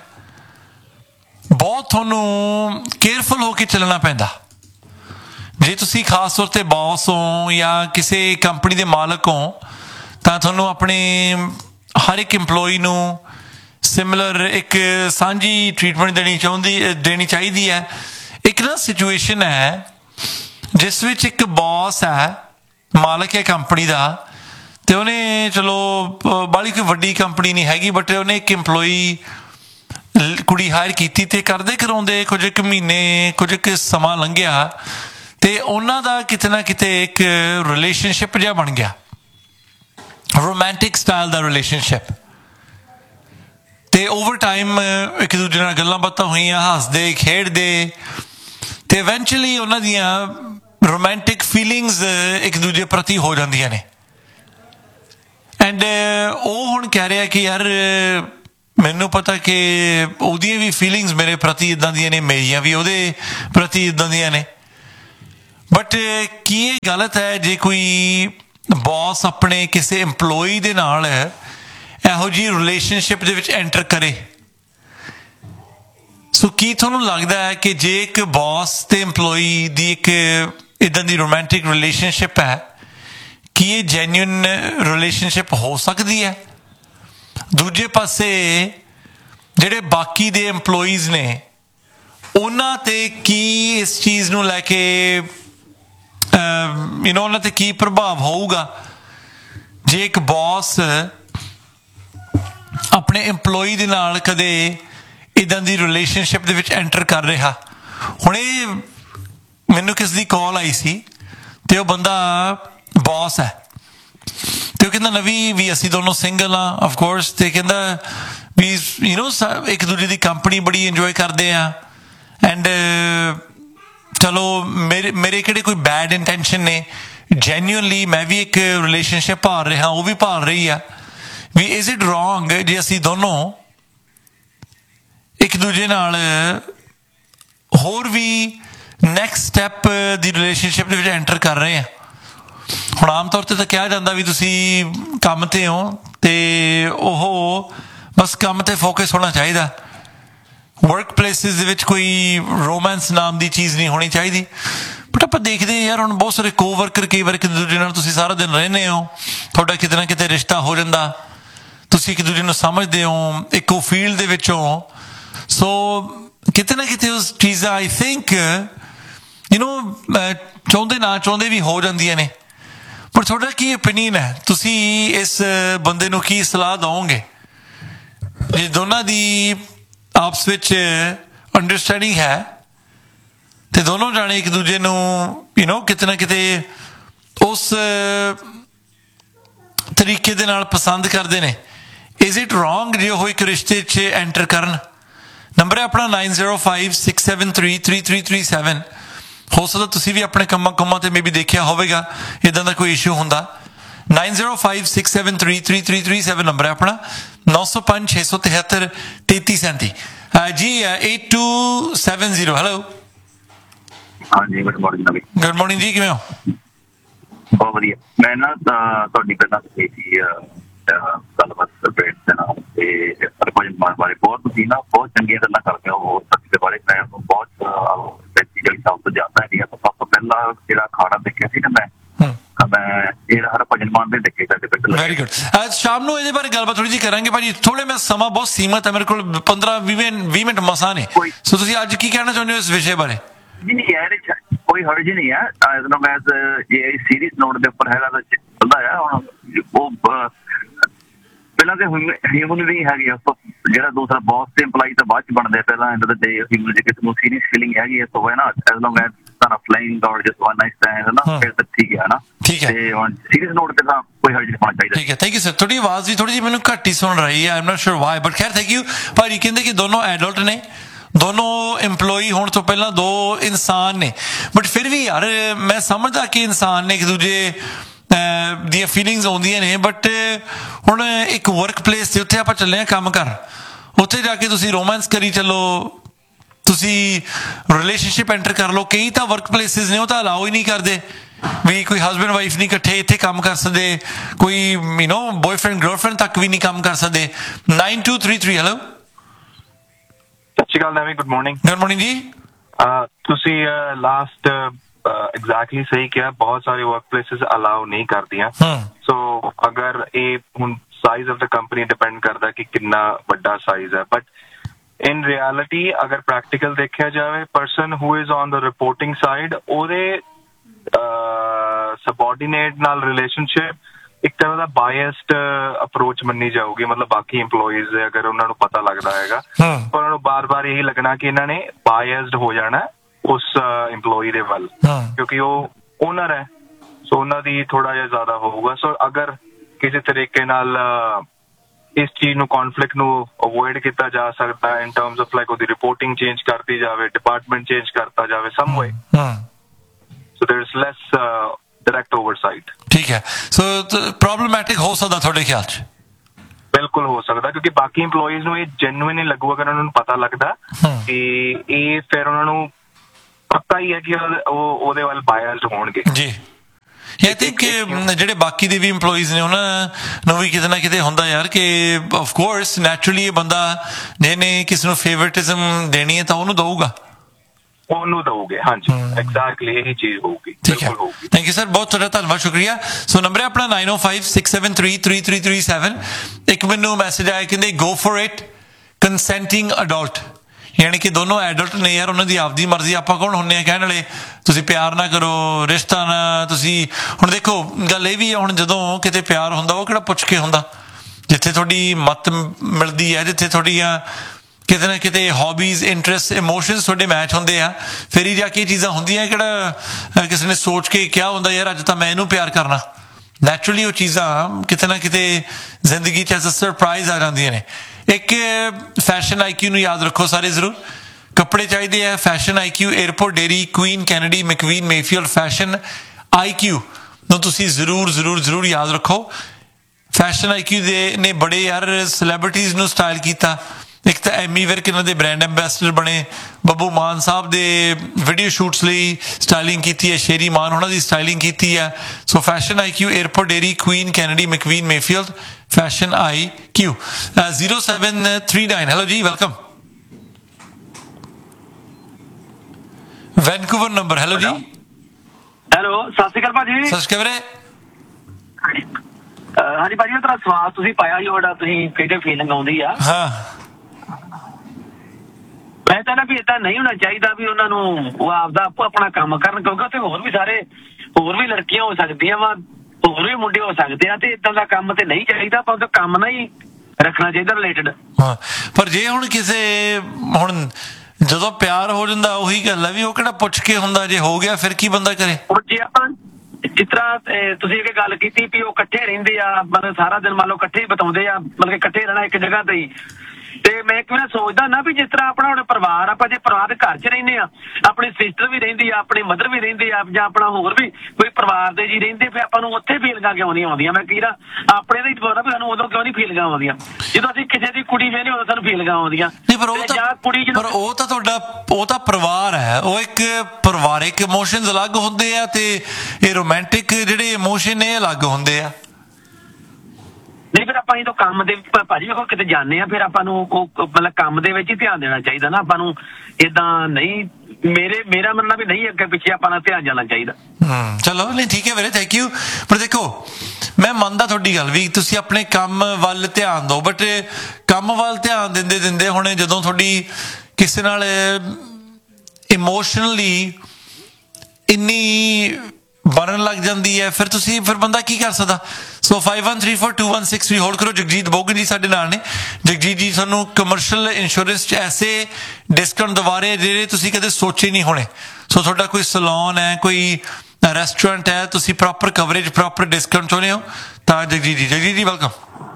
ਬਹੁਤ ਤੁਹਾਨੂੰ ਕੇਅਰਫੁਲ ਹੋ ਕੇ ਚੱਲਣਾ ਪੈਂਦਾ। ਜੇ ਤੁਸੀਂ ਖਾਸ ਤੌਰ ਤੇ ਬੌਸ ਹੋ ਜਾਂ ਕਿਸੇ ਕੰਪਨੀ ਦੇ ਮਾਲਕ ਹੋ ਤਾਂ ਤੁਹਾਨੂੰ ਆਪਣੇ ਹਰ ਇੱਕ EMPLOYEE ਨੂੰ ਸਿਮਿਲਰ ਇੱਕ ਸਾਂਝੀ ਟ੍ਰੀਟਮੈਂਟ ਦੇਣੀ ਚਾਹੀਦੀ ਹੈ। ਇੱਕ ਨਾ ਸਿਚੁਏਸ਼ਨ ਹੈ ਜਿਸ ਵਿੱਚ ਇੱਕ ਬੌਸ ਹੈ, ਮਾਲਕ ਹੈ ਕੰਪਨੀ ਦਾ, ਤੇ ਉਹਨੇ ਚਲੋ ਬਾਹਲੀ ਕੋਈ ਵੱਡੀ ਕੰਪਨੀ ਨਹੀਂ ਹੈਗੀ ਬਟ ਉਹਨੇ ਇੱਕ EMPLOYEE ਕੁੜੀ ਹਾਇਰ ਕੀਤੀ ਤੇ ਕਰਦੇ ਕਰਾਉਂਦੇ ਕੁਝ ਕੁ ਮਹੀਨੇ, ਕੁਝ ਕੁ ਸਮਾਂ ਲੰਘਿਆ ਤੇ ਉਹਨਾਂ ਦਾ ਕਿਤੇ ਨਾ ਕਿਤੇ ਇੱਕ ਰਿਲੇਸ਼ਨਸ਼ਿਪ ਜਿਹਾ ਬਣ ਗਿਆ, ਰੋਮਾਂਟਿਕ ਸਟਾਈਲ ਦਾ ਰਿਲੇਸ਼ਨਸ਼ਿਪ। ਤੇ ਓਵਰ ਟਾਈਮ ਇੱਕ ਦੂਜੇ ਨਾਲ ਗੱਲਾਂ ਬਾਤਾਂ ਹੋਈਆਂ, ਹੱਸਦੇ ਖੇਡਦੇ, ਤੇ ਇਵੈਂਚੁਅਲੀ ਉਹਨਾਂ ਦੀਆਂ ਰੋਮਾਂਟਿਕ ਫੀਲਿੰਗਸ ਇੱਕ ਦੂਜੇ ਪ੍ਰਤੀ ਹੋ ਜਾਂਦੀਆਂ ਨੇ। ਐਂਡ ਉਹ ਹੁਣ ਕਹਿ ਰਿਹਾ ਕਿ ਯਾਰ ਮੈਨੂੰ ਪਤਾ ਕਿ ਉਹਦੀਆਂ ਵੀ ਫੀਲਿੰਗਸ ਮੇਰੇ ਪ੍ਰਤੀ ਇੱਦਾਂ ਦੀਆਂ ਨੇ, ਮੇਰੀਆਂ ਵੀ ਉਹਦੇ ਪ੍ਰਤੀ ਇੱਦਾਂ ਦੀਆਂ ਨੇ। ਬਟ ਕੀ ਇਹ ਗਲਤ ਹੈ ਜੇ ਕੋਈ ਬੌਸ ਆਪਣੇ ਕਿਸੇ EMPLOYEE ਦੇ ਨਾਲ ਇਹੋ ਜਿਹੀ ਰਿਲੇਸ਼ਨਸ਼ਿਪ ਦੇ ਵਿੱਚ ਐਂਟਰ ਕਰੇ? ਸੋ ਕੀ ਤੁਹਾਨੂੰ ਲੱਗਦਾ ਹੈ ਕਿ ਜੇ ਇੱਕ ਬੌਸ ਤੇ EMPLOYEE ਦੀ ਇੱਕ ਇੱਦਾਂ ਦੀ ਰੋਮਾਂਟਿਕ ਰਿਲੇਸ਼ਨਸ਼ਿਪ ਹੈ, ਕੀ ਇਹ ਜੈਨੂਇਨ ਰਿਲੇਸ਼ਨਸ਼ਿਪ ਹੋ ਸਕਦੀ ਹੈ? ਦੂਜੇ ਪਾਸੇ ਜਿਹੜੇ ਬਾਕੀ ਦੇ EMPLOYEES ਨੇ ਉਹਨਾਂ ਤੇ ਕੀ ਇਸ ਚੀਜ਼ ਨੂੰ ਲੈ ਕੇ ਉਹਨਾਂ ਤੇ ਕੀ ਪ੍ਰਭਾਵ ਹੋਊਗਾ ਜੇ ਇੱਕ ਬੌਸ ਆਪਣੇ EMPLOYEE ਦੇ ਨਾਲ ਕਦੇ ਇੱਦਾਂ ਦੀ ਰਿਲੇਸ਼ਨਸ਼ਿਪ ਦੇ ਵਿੱਚ ਐਂਟਰ ਕਰ ਰਿਹਾ? ਹੁਣ ਇਹ ਮੈਨੂੰ ਕਿਸ ਦੀ ਕਾਲ ਆਈ ਸੀ ਤੇ ਉਹ ਬੰਦਾ ਬੌਸ ਹੈ ਤੇ ਉਹ ਕਹਿੰਦਾ ਨਵੀ ਵੀ ਅਸੀਂ ਦੋਨੋਂ ਸਿੰਗਲ ਹਾਂ ਆਫ ਕੋਰਸ ਤੇ ਕਹਿੰਦਾ ਵੀ ਯੂ ਨੋ ਇੱਕ ਦੂਜੇ ਦੀ ਕੰਪਨੀ ਬੜੀ ਇੰਜੋਏ ਕਰਦੇ ਆ ਐਂਡ ਚਲੋ ਮੇਰੇ ਕਿਹੜੇ ਕੋਈ ਬੈਡ ਇੰਟੈਂਸ਼ਨ ਨੇ ਜੈਨੂਅਨਲੀ ਮੈਂ ਵੀ ਇੱਕ ਰਿਲੇਸ਼ਨਸ਼ਿਪ ਭਾਲ ਰਿਹਾ ਉਹ ਵੀ ਭਾਲ ਰਹੀ ਆ ਵੀ ਇਜ਼ ਇਟ ਰੋਂਗ ਜੇ ਅਸੀਂ ਦੋਨੋਂ ਇੱਕ ਦੂਜੇ ਨਾਲ ਹੋਰ ਵੀ ਨੈਕਸਟ ਸਟੈਪ ਦੀ ਰਿਲੇਸ਼ਨਸ਼ਿਪ ਦੇ ਵਿੱਚ ਐਂਟਰ ਕਰ ਰਹੇ ਆ ਹੁਣ ਆਮ ਤੌਰ ਤੇ ਤਾਂ ਕਿਹਾ ਜਾਂਦਾ ਵੀ ਤੁਸੀਂ ਕੰਮ ਤੇ ਹੋ ਤੇ ਉਹ ਬਸ ਕੰਮ ਤੇ ਫੋਕਸ ਹੋਣਾ ਚਾਹੀਦਾ ਵਰਕ ਪਲੇਸਿਸ ਦੇ ਵਿੱਚ ਕੋਈ ਰੋਮਾਂਸ ਨਾਮ ਦੀ ਚੀਜ਼ ਨਹੀਂ ਹੋਣੀ ਚਾਹੀਦੀ ਬਟ ਆਪਾਂ ਦੇਖਦੇ ਯਾਰ ਹੁਣ ਬਹੁਤ ਸਾਰੇ ਕੋਵਰਕਰ ਕਈ ਵਾਰ ਇੱਕ ਦੂਜੇ ਨਾਲ ਤੁਸੀਂ ਸਾਰਾ ਦਿਨ ਰਹਿੰਦੇ ਹੋ ਤੁਹਾਡਾ ਕਿਤੇ ਨਾ ਕਿਤੇ ਰਿਸ਼ਤਾ ਹੋ ਜਾਂਦਾ ਤੁਸੀਂ ਇੱਕ ਦੂਜੇ ਨੂੰ ਸਮਝਦੇ ਹੋ ਇੱਕੋ ਫੀਲਡ ਦੇ ਵਿੱਚੋਂ ਸੋ ਕਿਤੇ ਨਾ ਕਿਤੇ ਉਸ ਚੀਜ਼ਾਂ ਆਈ ਥਿੰਕ ਯੂ ਨੋ ਚਾਹੁੰਦੇ ਨਾ ਚਾਹੁੰਦੇ ਵੀ ਹੋ ਜਾਂਦੀਆਂ ਨੇ ਪਰ ਤੁਹਾਡਾ ਕੀ ਓਪੀਨੀਅਨ ਹੈ ਤੁਸੀਂ ਇਸ ਬੰਦੇ ਨੂੰ ਕੀ ਸਲਾਹ ਦਿਓਗੇ ਜੇ ਦੋਨਾਂ ਦੀ ਆਪਸ ਵਿੱਚ ਅੰਡਰਸਟੈਂਡਿੰਗ ਹੈ ਤੇ ਦੋਨੋਂ ਜਾਣੇ ਇੱਕ ਦੂਜੇ ਨੂੰ ਯੂ ਨੋ ਕਿਤੇ ਨਾ ਕਿਤੇ ਉਸ ਤਰੀਕੇ ਦੇ ਨਾਲ ਪਸੰਦ ਕਰਦੇ ਨੇ ਇਜ਼ ਇਟ ਰੋਂਗ ਜੇ ਉਹ ਇੱਕ ਰਿਸ਼ਤੇ 'ਚ ਐਂਟਰ ਕਰਨ ਨੰਬਰ ਹੈ ਆਪਣਾ 9056733337 ਹੋ ਸਕਦਾ ਤੁਸੀਂ ਵੀ ਆਪਣੇ ਕੰਮਾਂ ਤੇ ਮੇਬੀ ਦੇਖਿਆ ਹੋਵੇਗਾ ਇੱਦਾਂ ਦਾ ਕੋਈ ਇਸ਼ੂ ਹੁੰਦਾ 9056733337 ਨੰਬਰ ਹੈ ਆਪਣਾ 9056733337 ਜੀ 8270 ਹੈਲੋ ਹਾਂਜੀ ਗੁੱਡ ਮਾਰਨਿੰਗ ਜੀ ਕਿਵੇਂ ਹੋ ਬਹੁਤ ਵਧੀਆ ਮੈਂ ਨਾ ਤੁਹਾਡੀ ਪਹਿਲਾਂ ਸੀ ਗੱਲਬਾਤ ਸਰਪ੍ਰੇਟ ਦੇ ਨਾਲ ਤੇ ਹਰਭਜਨ ਮਾਨ ਬਾਰੇ ਬਹੁਤ ਤੁਸੀਂ ਨਾ ਬਹੁਤ ਚੰਗੀਆਂ ਗੱਲਾਂ ਕਰਦੇ ਹੋ ਉਹ ਸੱਚ ਦੇ ਬਾਰੇ ਮੈਂ ਬਹੁਤ ਬੇਸਿਕਲੀ ਸਭ ਤੋਂ ਜ਼ਿਆਦਾ ਹੈਗੀ ਸਭ ਤੋਂ ਪਹਿਲਾਂ ਜਿਹੜਾ ਅਖਾੜਾ ਦੇਖਿਆ ਸੀ ਨਾ ਮੈਂ ਇਹ ਹਰਭਜਨ ਮਾਨ ਦੇ ਦੇਖੇ ਸਾਡੇ ਪਿੰਡ ਵੈਰੀ ਗੁੱਡ ਸ਼ਾਮ ਨੂੰ ਇਹਦੇ ਬਾਰੇ ਗੱਲਬਾਤ ਥੋੜੀ ਜਿਹੀ ਕਰਾਂਗੇ ਭਾਜੀ ਥੋੜੇ ਮੈਂ ਸਮਾਂ ਬਹੁਤ ਸੀਮਤ ਹੈ ਮੇਰੇ ਕੋਲ 15-20 ਮਿੰਟ ਮਸਾਂ ਨੇ ਸੋ ਤੁਸੀਂ ਅੱਜ ਕੀ ਕਹਿਣਾ ਚਾਹੁੰਦੇ ਹੋ ਇਸ ਵਿਸ਼ੇ ਬਾਰੇ ਨਹੀਂ ਯਾਰ ਕੋਈ ਹਰਜ ਨਹੀਂ ਹੈ ਐਜ਼ ਲੌਂਗ ਐਜ਼ ਇਹ ਸੀਰੀਅਸ ਨੋਟ ਦੇ ਉੱਪਰ ਹੈਗਾ ਤਾਂ ਚੱਲਦਾ ਆ ਹੁਣ ਉਹ ਪਹਿਲਾਂ ਤੇ ਹਿਊਮਨ ਵੀ ਹੈਗੀ ਆ ਜਿਹੜਾ ਦੂਸਰਾ ਬੌਸ ਤੇ ਇੰਪਲਾਈ ਤਾਂ ਬਾਅਦ ਚ ਬਣਦੇ ਪਹਿਲਾਂ ਇਹਨਾਂ ਦੇ ਹਿਊਮਨ ਜੇ ਕਿਸੇ ਨੂੰ ਸੀਰੀਅਸ ਫੀਲਿੰਗ ਹੈਗੀ ਹੈ ਸੋ ਹੈ ਨਾ ਐਜ਼ ਲੌਂਗ ਐਜ਼ ਤੁਹਾਨੂੰ ਫਲਾਈਂਗ ਔਰ ਜਸਟ ਵਨ ਨਾਈਟ ਸਟੈਂਡ ਹੈ ਨਾ ਫਿਰ ਤਾਂ ਠੀਕ ਹੈ ਨਾ ਠੀਕ ਹੈ ਤੇ ਹੁਣ ਸੀਰੀਅਸ ਨੋਟ ਤੇ ਤਾਂ ਕੋਈ ਹਰਜ ਨਹੀਂ ਹੋਣਾ ਚਾਹੀਦਾ ਠੀਕ ਹੈ ਥੈਂਕ ਯੂ ਸਰ ਤੁਹਾਡੀ ਆਵਾਜ਼ ਵੀ ਥੋੜੀ ਜਿਹੀ ਮੈਨੂੰ ਘੱਟ ਹੀ ਸੁਣ ਰਹੀ ਹੈ I am not sure Y but ਖੈਰ ਥੈਂਕ ਯੂ ਭਾਜੀ ਕਹਿੰਦੇ ਕਿ ਦੋਨੋਂ ਐਡਲਟ ਨੇ ਦੋਨੋਂ EMPLOYEE ਹੋਣ ਤੋਂ ਪਹਿਲਾਂ ਦੋ ਇਨਸਾਨ ਨੇ ਬਟ ਫਿਰ ਵੀ ਯਾਰ ਮੈਂ ਸਮਝਦਾ ਕਿ ਇਨਸਾਨ ਨੇ ਇੱਕ ਦੂਜੇ ਦੀਆਂ ਫੀਲਿੰਗਸ ਆਉਂਦੀਆਂ ਨੇ ਬਟ ਹੁਣ ਇੱਕ ਵਰਕ ਪਲੇਸ ਤੇ ਉੱਥੇ ਆਪਾਂ ਚੱਲੇ ਹਾਂ ਕੰਮ ਕਰ ਉੱਥੇ ਜਾ ਕੇ ਤੁਸੀਂ ਰੋਮਾਂਸ ਕਰੀ ਚੱਲੋ ਤੁਸੀਂ ਰਿਲੇਸ਼ਨਸ਼ਿਪ ਐਂਟਰ ਕਰ ਲਓ ਕਈ ਤਾਂ ਵਰਕ ਪਲੇਸਿਸ ਨੇ ਉਹ ਤਾਂ ਅਲਾਓ ਹੀ ਨਹੀਂ ਕਰਦੇ ਵੀ ਕੋਈ ਹਸਬੈਂਡ ਵਾਈਫ ਨਹੀਂ ਇਕੱਠੇ ਇੱਥੇ ਕੰਮ ਕਰ ਸਕਦੇ ਕੋਈ ਯੂ ਨੋ ਬॉयਫ੍ਰੈਂਡ ਗਰਲਫ੍ਰੈਂਡ ਤੱਕ ਵੀ ਨਹੀਂ ਕੰਮ ਕਰ ਸਕਦੇ 9233 ਹੈਲੋ ਸਤਿ ਸ਼੍ਰੀ ਅਕਾਲ ਨਵੀਂ ਗੁੱਡ ਮਾਰਨਿੰਗ ਜੀ ਤੁਸੀਂ ਲਾਸਟ ਐਗਜ਼ੈਕਟਲੀ ਸਹੀ ਕਿਹਾ ਬਹੁਤ ਸਾਰੇ ਵਰਕ ਪਲੇਸਿਸ ਅਲਾਉ ਨਹੀਂ ਕਰਦੀਆਂ ਸੋ ਅਗਰ ਇਹ ਹੁਣ size of the company depend ਕਰਦਾ ਕਿ ਕਿੰਨਾ ਵੱਡਾ ਸਾਈਜ਼ ਹੈ ਬਟ ਇਨ ਰਿਐਲਿਟੀ ਅਗਰ ਪ੍ਰੈਕਟੀਕਲ ਦੇਖਿਆ ਜਾਵੇ person who is on the reporting side ਉਹਦੇ ਸਬਆਰਡੀਨੇਟ ਨਾਲ ਰਿਲੇਸ਼ਨਸ਼ਿਪ ਇੱਕ ਤਰ੍ਹਾਂ ਦਾ ਬਾਇਸਡ ਅਪਰੋਚ ਮੰਨੀ ਜਾਊਗੀ ਮਤਲਬ ਬਾਕੀ EMPLOYEES ਦੇ ਅਗਰ ਉਹਨਾਂ ਨੂੰ ਪਤਾ ਲੱਗਦਾ ਹੈਗਾ ਉਹਨਾਂ ਨੂੰ ਬਾਰ-ਬਾਰ ਇਹੀ ਲੱਗਣਾ ਕਿ ਇਹਨਾਂ ਨੇ ਬਾਇਸਡ ਹੋ ਜਾਣਾ ਉਸ EMPLOYEE ਦੇ ਵੱਲ ਕਿਉਂਕਿ ਉਹ ਓਨਰ ਹੈ ਸੋ ਉਹਨਾਂ ਦੀ ਥੋੜਾ ਜਿਹਾ ਜ਼ਿਆਦਾ ਹੋਊਗਾ ਸੋ ਅਗਰ ਕਿਸੇ ਤਰੀਕੇ ਨਾਲ ਇਸ ਚੀਜ਼ ਨੂੰ ਕੌਨਫਲਿਕਟ ਨੂੰ ਅਵੋਇਡ ਕੀਤਾ ਜਾ ਸਕਦਾ ਇਨ ਟਰਮਸ ਆਫ ਲਾਈਕ ਉਹਦੀ ਰਿਪੋਰਟਿੰਗ ਚੇਂਜ ਕਰਤੀ ਜਾਵੇ ਡਿਪਾਰਟਮੈਂਟ ਚੇਂਜ ਕਰਤਾ ਜਾਵੇ ਸਮ ਵੇ ਸੋ there is lace direct oversight ਠੀਕ ਹੈ ਸੋ ਪ੍ਰੋਬਲਮੈਟਿਕ ਹੋ ਸਕਦਾ ਤੁਹਾਡੇ ਖਿਆਲ 'ਚ ਬਿਲਕੁਲ ਹੋ ਸਕਦਾ ਕਿਉਂਕਿ ਬਾਕੀ EMPLOYEES ਨੂੰ ਇਹ ਜੈਨੂਇਨ ਹੀ ਲੱਗੂਗਾ ਅਗਰ ਉਹਨਾਂ ਨੂੰ ਪਤਾ ਲੱਗਦਾ ਕਿ ਇਹ ਫਿਰ ਉਹਨਾਂ ਨੂੰ ਪਤਾ ਹੀ ਹੈ ਕਿ ਉਹ ਉਹਦੇ ਵੱਲ ਬਾਇਸਡ ਹੋਣਗੇ ਜੀ ਆਈ ਥਿੰਕ ਜਿਹੜੇ ਬਾਕੀ ਦੇ ਵੀ EMPLOYEES ਨੇ ਉਹਨਾਂ ਨੂੰ ਵੀ ਕਿਤੇ ਨਾ ਕਿਤੇ ਹੁੰਦਾ ਯਾਰ ਕਿ ਆਫ ਕੋਰਸ ਨੈਚੁਰਲੀ ਇਹ ਬੰਦਾ ਜਿਹਨੇ ਕਿਸੇ ਨੂੰ ਫੇਵਰਿਟਿਜ਼ਮ ਦੇਣੀ ਹੈ ਤਾਂ ਉਹਨੂੰ ਦਊਗਾ ਉਹਨੂੰ ਦਊਗੇ ਹਾਂਜੀ ਐਗਜ਼ੈਕਟਲੀ ਇਹੀ ਚੀਜ਼ ਹੋਊਗੀ ਠੀਕ ਹੈ ਥੈਂਕ ਯੂ ਸਰ ਬਹੁਤ ਤੁਹਾਡਾ ਧੰਨਵਾਦ ਸ਼ੁਕਰੀਆ ਸੋ ਨੰਬਰ ਹੈ ਆਪਣਾ 9056733337 ਇੱਕ ਮੈਨੂੰ ਮੈਸੇਜ ਆਇਆ ਕਹਿੰਦੇ ਗੋ ਫॉर ਇਟ ਕੰਸੈਂਟਿੰਗ ਅਡਲਟ ਯਾਨੀ ਕਿ ਦੋਨੋਂ ਐਡਲਟ ਨੇ ਯਾਰ ਉਹਨਾਂ ਦੀ ਆਪਦੀ ਮਰਜ਼ੀ ਆਪਾਂ ਕੌਣ ਹੁੰਦੇ ਆ ਕਹਿਣ ਵਾਲੇ ਤੁਸੀਂ ਪਿਆਰ ਨਾ ਕਰੋ ਰਿਸ਼ਤਾ ਨਾ ਤੁਸੀਂ ਹੁਣ ਦੇਖੋ ਗੱਲ ਇਹ ਵੀ ਹੈ ਹੁਣ ਜਦੋਂ ਕਿਤੇ ਪਿਆਰ ਹੁੰਦਾ ਉਹ ਕਿਹੜਾ ਪੁੱਛ ਕੇ ਹੁੰਦਾ ਜਿੱਥੇ ਤੁਹਾਡੀ ਮੱਤ ਮਿਲਦੀ ਹੈ ਜਿੱਥੇ ਤੁਹਾਡੀਆਂ ਕਿਤੇ ਨਾ ਕਿਤੇ ਹੌਬੀਜ਼, ਇੰਟਰਸਟ, ਇਮੋਸ਼ਨਸ ਤੁਹਾਡੇ ਮੈਚ ਹੁੰਦੇ ਆ, ਫਿਰ ਹੀ ਜਾ ਕੇ ਇਹ ਚੀਜ਼ਾਂ ਹੁੰਦੀਆਂ। ਕਿਹੜਾ ਕਿਸੇ ਨੇ ਸੋਚ ਕੇ ਕਿਹਾ ਹੁੰਦਾ ਯਾਰ ਅੱਜ ਤਾਂ ਮੈਂ ਇਹਨੂੰ ਪਿਆਰ ਕਰਨਾ। ਨੈਚੁਰਲੀ ਉਹ ਚੀਜ਼ਾਂ ਕਿਤੇ ਨਾ ਕਿਤੇ ਜ਼ਿੰਦਗੀ 'ਚ ਐਜ਼ ਅ ਸਰਪ੍ਰਾਈਜ਼ ਆ ਜਾਂਦੀਆਂ ਨੇ। ਇੱਕ ਫੈਸ਼ਨ IQ ਨੂੰ ਯਾਦ ਰੱਖੋ ਸਾਰੇ ਜ਼ਰੂਰ। ਕੱਪੜੇ ਚਾਹੀਦੇ ਆ, fashion IQ, airport dairy, Queen Kennedy, ਮੈਕਵੀਨ, Mayfield fashion IQ ਨੂੰ ਤੁਸੀਂ ਜ਼ਰੂਰ ਯਾਦ ਰੱਖੋ। ਫੈਸ਼ਨ IQ ਦੇ ਨੇ ਬੜੇ ਯਾਰ ਸੈਲੀਬ੍ਰਿਟੀਜ਼ ਨੂੰ ਸਟਾਈਲ ਕੀਤਾ। ਇੱਕ ਤਾਂ ਐਮੀ ਵਿਰਕ ਇਹਨਾਂ ਦੇ ਬ੍ਰਾਂਡ ਐਂਬੈਸਡਰ ਬਣੇ, ਬੱਬੂ ਮਾਨ ਸਾਹਿਬ ਦੇ ਵੀਡੀਓ ਸ਼ੂਟਸ ਲਈ ਸਟਾਈਲਿੰਗ ਕੀਤੀ ਹੈ, ਸ਼ੇਰੀ ਮਾਨ ਉਹਨਾਂ ਦੀ ਸਟਾਈਲਿੰਗ ਕੀਤੀ ਹੈ। ਸੋ fashion IQ, airport dairy, Queen Kennedy, ਮੈਕਵੀਨ, Mayfield fashion IQ। 0739 hello ਜੀ, ਵੈਲਕਮ। ਵੈਨਕੂਵਰ ਨੰਬਰ, ਹੈਲੋ ਜੀ। ਹੈਲੋ, ਸਤਿ ਸ਼੍ਰੀ ਅਕਾਲ ਭਾਜੀ। ਸਤਿ ਸ਼੍ਰੀ ਅਕਾਲ ਵੀਰੇ। ਹਾਂਜੀ ਭਾਜੀ, ਤੇਰਾ ਸਵਾਲ ਤੁਸੀਂ ਪਾਇਆ ਸੀ, ਉਹਦਾ ਤੁਸੀਂ ਕਿਹੜੇ ਫੀਲਿੰਗ ਆਉਂਦੀ ਆ। ਹਾਂ, ਮੈਂ ਤਾਂ ਨਾ ਵੀ ਏਦਾਂ ਨਹੀਂ ਹੋਣਾ ਚਾਹੀਦਾ ਵੀ ਉਹਨਾਂ ਨੂੰ ਉਹ ਆਪਦਾ ਆਪਣਾ ਕੰਮ ਕਰਨ, ਕਿਉਂਕਿ ਉੱਥੇ ਹੋਰ ਵੀ ਲੜਕੀਆਂ ਹੋ ਸਕਦੀਆਂ ਵਾ, ਹੋਰ ਵੀ ਮੁੰਡੇ ਹੋ ਸਕਦੇ ਆ, ਤੇ ਏਦਾਂ ਦਾ ਕੰਮ ਤੇ ਨਹੀਂ ਚਾਹੀਦਾ। ਆਪਾਂ ਉਹ ਕੰਮ ਨਾਲ ਹੀ ਰੱਖਣਾ ਚਾਹੀਦਾ ਰਿਲੇਟਡ। ਹਾਂ, ਪਰ ਜੇ ਹੁਣ ਹੁਣ ਜਦੋਂ ਪਿਆਰ ਹੋ ਜਾਂਦਾ, ਉਹੀ ਗੱਲ ਹੈ ਵੀ ਉਹ ਕਿਹੜਾ ਪੁੱਛ ਕੇ ਹੁੰਦਾ, ਜੇ ਹੋ ਗਿਆ ਫਿਰ ਕੀ ਬੰਦਾ ਕਰੇ। ਹੁਣ ਜੇ ਆਪਾਂ ਜਿਸ ਤਰ੍ਹਾਂ ਤੁਸੀਂ ਇਹ ਗੱਲ ਕੀਤੀ ਵੀ ਉਹ ਇਕੱਠੇ ਰਹਿੰਦੇ ਆ, ਮਤਲਬ ਸਾਰਾ ਦਿਨ ਮੰਨ ਲਓ ਇਕੱਠੇ ਹੀ ਬਿਤਾਉਂਦੇ ਆ, ਮਤਲਬ ਕਿ ਇਕੱਠੇ ਰਹਿਣਾ ਇੱਕ ਜਗ੍ਹਾ ਤੇ ਹੀ। ਤੇ ਮੈਂ ਕਿਵੇਂ ਸੋਚਦਾ ਨਾ ਵੀ ਜਿਸ ਤਰ੍ਹਾਂ ਆਪਣਾ ਹੁਣ ਪਰਿਵਾਰ, ਆਪਾਂ ਜੇ ਪਰਿਵਾਰ ਦੇ ਘਰ 'ਚ ਰਹਿੰਦੇ ਆ, ਆਪਣੀ ਸਿਸਟਰ ਵੀ ਰਹਿੰਦੀ ਆ, ਆਪਣੀ ਮਦਰ ਵੀ ਰਹਿੰਦੀ ਆ, ਜਾਂ ਆਪਣਾ ਹੋਰ ਵੀ ਕੋਈ ਪਰਿਵਾਰ ਦੇ ਜੀ ਰਹਿੰਦੇ, ਫਿਰ ਆਪਾਂ ਨੂੰ ਉੱਥੇ ਫੀਲਿੰਗਾਂ ਕਿਉਂ ਨਹੀਂ ਆਉਂਦੀਆਂ? ਮੈਂ ਕਿਹਾ ਆਪਣੇ ਦਾ ਹੀ ਪਤਾ ਵੀ ਸਾਨੂੰ ਉਦੋਂ ਕਿਉਂ ਨਹੀਂ ਫੀਲਿੰਗਾਂ ਆਉਂਦੀਆਂ ਜਦੋਂ ਅਸੀਂ ਕਿਸੇ ਦੀ ਕੁੜੀ ਵੇਖਦੇ, ਉਦੋਂ ਸਾਨੂੰ ਫੀਲਿੰਗਾਂ ਆਉਂਦੀਆਂ। ਉਹ ਤਾਂ ਤੁਹਾਡਾ ਉਹ ਤਾਂ ਪਰਿਵਾਰ ਹੈ, ਉਹ ਇੱਕ ਪਰਿਵਾਰਿਕ ਇਮੋਸ਼ਨਸ ਅਲੱਗ ਹੁੰਦੇ ਆ ਤੇ ਇਹ ਰੋਮਾਂਟਿਕ ਜਿਹੜੇ ਇਮੋਸ਼ਨ ਨੇ ਅਲੱਗ ਹੁੰਦੇ ਆ। ਨਹੀਂ, ਫਿਰ ਆਪਾਂ ਜਦੋਂ ਕੰਮ ਦੇ ਭਾਜੀ ਵੇਖੋ ਕਿਤੇ ਜਾਂਦੇ ਆ, ਫਿਰ ਆਪਾਂ ਨੂੰ ਉਹ ਮਤਲਬ ਕੰਮ ਦੇ ਵਿੱਚ ਹੀ ਧਿਆਨ ਦੇਣਾ ਚਾਹੀਦਾ ਨਾ। ਆਪਾਂ ਨੂੰ ਏਦਾਂ ਨਹੀਂ, ਮੇਰਾ ਮੰਨਣਾ ਵੀ ਨਹੀਂ, ਅੱਗੇ ਪਿੱਛੇ ਆਪਾਂ ਨਾਲ ਧਿਆਨ ਜਾਣਾ ਚਾਹੀਦਾ। ਚਲੋ, ਨਹੀਂ ਠੀਕ ਹੈ ਵੀਰੇ, ਥੈਂਕ ਯੂ। ਪਰ ਦੇਖੋ, ਮੈਂ ਮੰਨਦਾ ਤੁਹਾਡੀ ਗੱਲ ਵੀ ਤੁਸੀਂ ਆਪਣੇ ਕੰਮ ਵੱਲ ਧਿਆਨ ਦਿਓ, ਬਟ ਕੰਮ ਵੱਲ ਧਿਆਨ ਦਿੰਦੇ ਹੁਣ ਜਦੋਂ ਤੁਹਾਡੀ ਕਿਸੇ ਨਾਲ ਇਮੋਸ਼ਨਲੀ ਇੰਨੀ ਬਣਨ ਲੱਗ ਜਾਂਦੀ ਹੈ, ਫਿਰ ਬੰਦਾ ਕੀ ਕਰ ਸਕਦਾ। ਸੋ 51342163 ਵੀ ਹੋਲਡ ਕਰੋ। ਜਗਜੀਤ ਬੋਗਨ ਜੀ ਸਾਡੇ ਨਾਲ ਨੇ। ਜਗਜੀਤ ਜੀ, ਤੁਹਾਨੂੰ ਕਮਰਸ਼ੀਅਲ ਇੰਸ਼ੋਰੈਂਸ 'ਚ ਐਸੇ ਡਿਸਕਾਊਂਟ ਦਵਾ ਰਹੇ ਜਿਹੜੇ ਤੁਸੀਂ ਕਦੇ ਸੋਚੇ ਨਹੀਂ ਹੋਣੇ। ਸੋ ਤੁਹਾਡਾ ਕੋਈ ਸੈਲੂਨ ਹੈ, ਕੋਈ ਰੈਸਟੋਰੈਂਟ ਹੈ, ਤੁਸੀਂ ਪ੍ਰੋਪਰ ਕਵਰੇਜ, ਪ੍ਰੋਪਰ ਡਿਸਕਾਊਂਟ ਚਾਹੁੰਦੇ ਹੋ ਤਾਂ ਜਗਜੀਤ ਜੀ ਵੈਲਕਮ।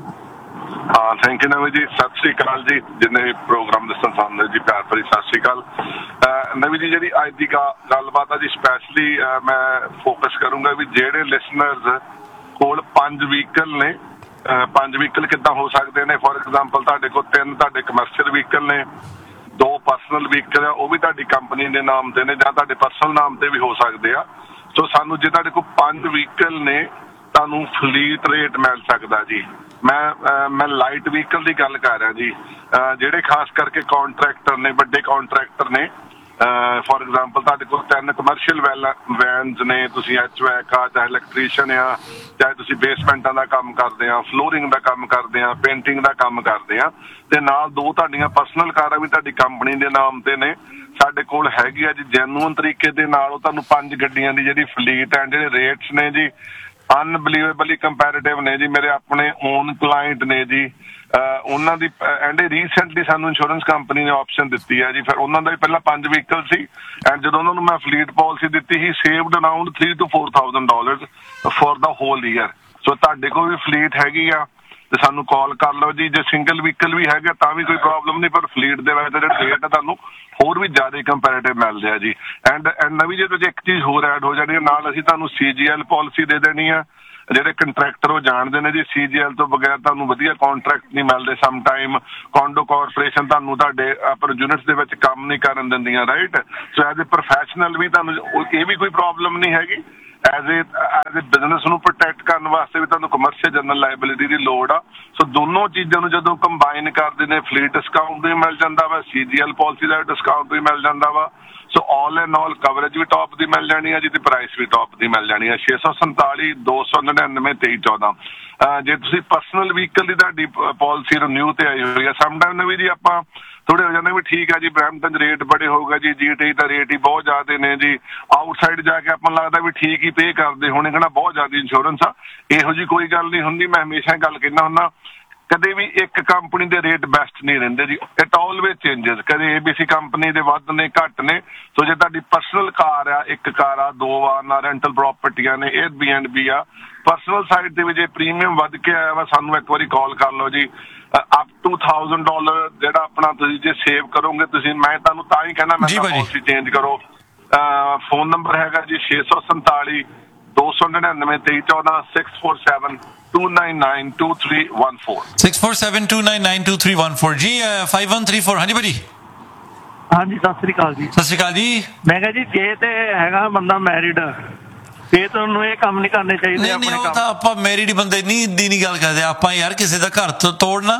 ਹਾਂ, ਥੈਂਕ ਯੂ ਨਵੀ ਜੀ, ਸਤਿ ਸ੍ਰੀ ਅਕਾਲ ਜੀ। ਜਿੰਨੇ ਵੀ ਪ੍ਰੋਗਰਾਮ ਦੱਸਣ ਸਾਹਮਣੇ ਜੀ, ਪਿਆਰ ਭਰੀ ਸਤਿ ਸ੍ਰੀ ਅਕਾਲ। ਨਵੀ ਜੀ, ਜਿਹੜੀ ਅੱਜ ਦੀ ਗੱਲਬਾਤ ਆ ਜੀ, ਸਪੈਸ਼ਲੀ ਮੈਂ ਫੋਕਸ ਕਰੂੰਗਾ ਵੀ ਜਿਹੜੇ ਲਿਸਨਰਸ ਕੋਲ 5 ਵਹੀਕਲ ਨੇ, 5 ਵਹੀਕਲ ਕਿੱਦਾਂ ਹੋ ਸਕਦੇ ਨੇ। ਫੋਰ ਐਗਜ਼ਾਮਪਲ, ਤੁਹਾਡੇ ਕੋਲ 3 ਤੁਹਾਡੇ ਕਮਰਸ਼ੀਅਲ ਵਹੀਕਲ ਨੇ, 2 ਪਰਸਨਲ ਵਹੀਕਲ ਆ, ਉਹ ਵੀ ਤੁਹਾਡੀ ਕੰਪਨੀ ਦੇ ਨਾਮ ਤੇ ਨੇ ਜਾਂ ਤੁਹਾਡੇ ਪਰਸਨਲ ਨਾਮ ਤੇ ਵੀ ਹੋ ਸਕਦੇ ਆ। ਸੋ ਸਾਨੂੰ ਜੇ ਤੁਹਾਡੇ ਕੋਲ 5 ਵਹੀਕਲ ਨੇ, ਤੁਹਾਨੂੰ ਫਲੀਟ ਰੇਟ ਮਿਲ ਸਕਦਾ ਜੀ। ਮੈਂ ਲਾਈਟ ਵਹੀਕਲ ਦੀ ਗੱਲ ਕਰ ਰਿਹਾ ਜੀ, ਜਿਹੜੇ ਖਾਸ ਕਰਕੇ ਕਾਂਟਰੈਕਟਰ ਨੇ, ਵੱਡੇ ਕਾਂਟਰੈਕਟਰ ਨੇ। ਫੋਰ ਐਗਜ਼ਾਮਪਲ, ਤੁਹਾਡੇ ਕੋਲ 3 ਕਮਰਸ਼ੀਅਲ ਵੈਨਸ ਨੇ, ਤੁਸੀਂ HVAC ਆ, ਚਾਹੇ ਇਲੈਕਟ੍ਰੀਸ਼ੀਅਨ ਆ, ਚਾਹੇ ਤੁਸੀਂ ਬੇਸਮੈਂਟਾਂ ਦਾ ਕੰਮ ਕਰਦੇ ਆ, ਫਲੋਰਿੰਗ ਦਾ ਕੰਮ ਕਰਦੇ ਆ, ਪੇਂਟਿੰਗ ਦਾ ਕੰਮ ਕਰਦੇ ਆ, ਤੇ ਨਾਲ 2 ਤੁਹਾਡੀਆਂ ਪਰਸਨਲ ਕਾਰਾਂ ਵੀ ਤੁਹਾਡੀ ਕੰਪਨੀ ਦੇ ਨਾਮ ਤੇ ਨੇ। ਸਾਡੇ ਕੋਲ ਹੈਗੀ ਆ ਜੀ ਜੈਨੂਅਨ ਤਰੀਕੇ ਦੇ ਨਾਲ, ਉਹ ਤੁਹਾਨੂੰ 5 ਗੱਡੀਆਂ ਦੀ ਜਿਹੜੀ ਫਲੀਟ ਹੈ, ਜਿਹੜੇ ਰੇਟਸ ਨੇ ਜੀ ਅਨਬਲੀਵੇਬਲੀ ਕੰਪੈਰੀਟਿਵ ਨੇ ਜੀ। ਮੇਰੇ ਆਪਣੇ ਓਨ ਕਲਾਇੰਟ ਨੇ ਜੀ, ਉਹਨਾਂ ਦੀ ਐਂਡ ਰੀਸੈਂਟਲੀ ਸਾਨੂੰ ਇੰਸ਼ੋਰੈਂਸ ਕੰਪਨੀ ਨੇ ਆਪਸ਼ਨ ਦਿੱਤੀ ਹੈ ਜੀ। ਫਿਰ ਉਹਨਾਂ ਦਾ ਵੀ ਪਹਿਲਾਂ 5 ਵਹੀਕਲ ਸੀ, ਐਂਡ ਜਦੋਂ ਉਹਨਾਂ ਨੂੰ ਮੈਂ ਫਲੀਟ ਪਾਲਿਸੀ ਦਿੱਤੀ ਸੀ, saved around $3,000 to $4,000 for the hole year. ਸੋ ਤੁਹਾਡੇ ਕੋਲ ਵੀ ਫਲੀਟ ਹੈਗੀ ਆ ਤੇ ਸਾਨੂੰ ਕਾਲ ਕਰ ਲਓ ਜੀ। ਜੇ ਸਿੰਗਲ ਵਹੀਕਲ ਵੀ ਹੈਗਾ ਤਾਂ ਵੀ ਕੋਈ ਪ੍ਰੋਬਲਮ ਨਹੀਂ, ਪਰ ਫਲੀਟ ਦੇ ਵਿੱਚ ਜਿਹੜੇ ਰੇਟ ਆ ਤੁਹਾਨੂੰ ਹੋਰ ਵੀ ਜ਼ਿਆਦਾ ਕੰਪੈਰੀਟਿਵ ਮਿਲਦੇ ਆ ਜੀ। ਐਂਡ ਨਵੀਂ ਜੇ ਤੁਸੀਂ ਇੱਕ ਚੀਜ਼ ਹੋਰ ਐਡ ਹੋ ਜਾਣੀ ਹੈ ਨਾਲ, ਅਸੀਂ ਤੁਹਾਨੂੰ CGL ਪਾਲਿਸੀ ਦੇ ਦੇਣੀ ਆ। ਜਿਹੜੇ ਕੰਟਰੈਕਟਰ ਉਹ ਜਾਣਦੇ ਨੇ ਜੀ, CGL ਤੋਂ ਬਗੈਰ ਤੁਹਾਨੂੰ ਵਧੀਆ ਕਾਂਟਰੈਕਟ ਨਹੀਂ ਮਿਲਦੇ। ਸਮ ਟਾਈਮ ਕੋਂਡੋ ਕਾਰਪੋਰੇਸ਼ਨ ਤੁਹਾਨੂੰ ਤੁਹਾਡੇ ਆਪਰ ਯੂਨਿਟਸ ਦੇ ਵਿੱਚ ਕੰਮ ਨਹੀਂ ਕਰਨ ਦਿੰਦੀਆਂ, right. So as a professional ਵੀ ਤੁਹਾਨੂੰ ਇਹ ਵੀ ਕੋਈ ਪ੍ਰੋਬਲਮ ਨਹੀਂ ਹੈਗੀ। ਐਜ਼ ਏ ਬਿਜ਼ਨਸ ਨੂੰ ਪ੍ਰੋਟੈਕਟ ਕਰਨ ਵਾਸਤੇ ਵੀ ਤੁਹਾਨੂੰ ਕਮਰਸ਼ੀਅਲ ਜਨਰਲ ਲਾਇਬਿਲਿਟੀ ਦੀ ਲੋੜ ਆ। ਸੋ ਦੋਨੋਂ ਚੀਜ਼ਾਂ ਨੂੰ ਜਦੋਂ ਕੰਬਾਈਨ ਕਰਦੇ ਨੇ, ਫਲੀਟ ਡਿਸਕਾਊਂਟ ਵੀ ਮਿਲ ਜਾਂਦਾ ਵਾ, CGL ਪਾਲਿਸੀ ਦਾ ਡਿਸਕਾਊਂਟ ਵੀ ਮਿਲ ਜਾਂਦਾ ਵਾ। ਸੋ all and all coverage we top ਦੀ ਮਿਲ ਜਾਣੀ ਹੈ ਜੀ, ਤੇ ਪ੍ਰਾਈਸ ਵੀ ਟੌਪ ਦੀ ਮਿਲ ਜਾਣੀ ਹੈ। 647 299 2314। ਜੇ ਤੁਸੀਂ ਪਰਸਨਲ ਵਹੀਕਲ ਦੀ ਤੁਹਾਡੀ ਪਾਲਿਸੀ ਰਿਨਿਊ ਤੇ ਆਈ ਹੋਈ ਹੈ, ਸਮਟਾਈਮ ਵੀ ਜੀ ਆਪਾਂ ਥੋੜੇ ਹੋ ਜਾਂਦੇ ਵੀ ਠੀਕ ਹੈ ਜੀ, ਬਰੈਂਪਟਨ ਰੇਟ ਬੜੇ ਹੋਊਗਾ ਜੀ, GTA ਦਾ ਰੇਟ ਹੀ ਬਹੁਤ ਜ਼ਿਆਦਾ ਨੇ ਜੀ। ਆਊਟਸਾਈਡ ਜਾ ਕੇ ਆਪਾਂ ਨੂੰ ਲੱਗਦਾ ਵੀ ਠੀਕ ਹੀ ਪੇ ਕਰਦੇ ਹੋਣੇ, ਕਹਿੰਦਾ ਬਹੁਤ ਜ਼ਿਆਦਾ ਇੰਸ਼ੋਰੈਂਸ ਆ। ਇਹੋ ਜੀ ਕੋਈ ਗੱਲ ਨਹੀਂ ਹੁੰਦੀ। ਮੈਂ ਹਮੇਸ਼ਾ ਗੱਲ ਕਹਿੰਦਾ ਹੁੰਦਾ, ਕਦੇ ਵੀ ਇੱਕ ਕੰਪਨੀ ਦੇ ਰੇਟ ਬੈਸਟ ਨਹੀਂ ਰਹਿੰਦੇ ਜੀ, ਇਟ ਆਲਵੇਜ਼ ਚੇਂਜਸ। ਕਦੇ ABC ਕੰਪਨੀ ਦੇ ਵੱਧ ਨੇ ਘੱਟ ਨੇ। ਸੋ ਜੇ ਤੁਹਾਡੀ ਪਰਸਨਲ ਕਾਰ ਆ, ਇੱਕ ਕਾਰ ਆ, 2 ਵਾਹਨਾਂ, ਰੈਂਟਲ ਪ੍ਰੋਪਰਟੀਆਂ ਨੇ, Airbnb ਆ, ਪਰਸਨਲ ਸਾਈਡ ਦੇ ਵਿੱਚ ਜੇ ਪ੍ਰੀਮੀਅਮ ਵੱਧ ਕੇ ਆਇਆ ਵਾ ਸਾਨੂੰ ਇੱਕ ਵਾਰੀ ਕਾਲ ਕਰ ਲਓ ਜੀ। ਅਪ ਟੂ $1000 ਜਿਹੜਾ ਆਪਣਾ ਤੁਸੀਂ ਜੇ ਸੇਵ ਕਰੋਗੇ ਤੁਸੀਂ, ਮੈਂ ਤੁਹਾਨੂੰ ਤਾਂ ਹੀ ਕਹਿਣਾ ਮੈਂ ਪਾਲਿਸੀ ਚੇਂਜ ਕਰੋ। ਫੋਨ ਨੰਬਰ ਹੈਗਾ ਜੀ 647 299 2314 647 299 2314 647 299 2314 ਜੀ। 5134 ਹਾਂਜੀ ਭਾਜੀ। ਹਾਂਜੀ ਸਤਿ ਸ੍ਰੀ ਅਕਾਲ ਜੀ। ਸਤਿ ਸ੍ਰੀ ਅਕਾਲ ਜੀ। ਮੈਂ ਕਿਹਾ ਜੀ ਜੇ ਤੇ ਹੈਗਾ ਬੰਦਾ ਮੈਰਿਡ ਫੇਰ ਤੁਹਾਨੂੰ ਇਹ ਕੰਮ ਨਹੀਂ ਕਰਨੇ ਚਾਹੀਦੇ ਆਪਣੇ ਕੰਮ। ਤਾਂ ਆਪਾਂ ਮੈਰਿਡ ਬੰਦੇ ਦੀ ਨਹੀਂ ਗੱਲ ਕਰਦੇ ਆਪਾਂ ਯਾਰ, ਕਿਸੇ ਦਾ ਘਰ ਤੋਂ ਤੋੜਨਾ।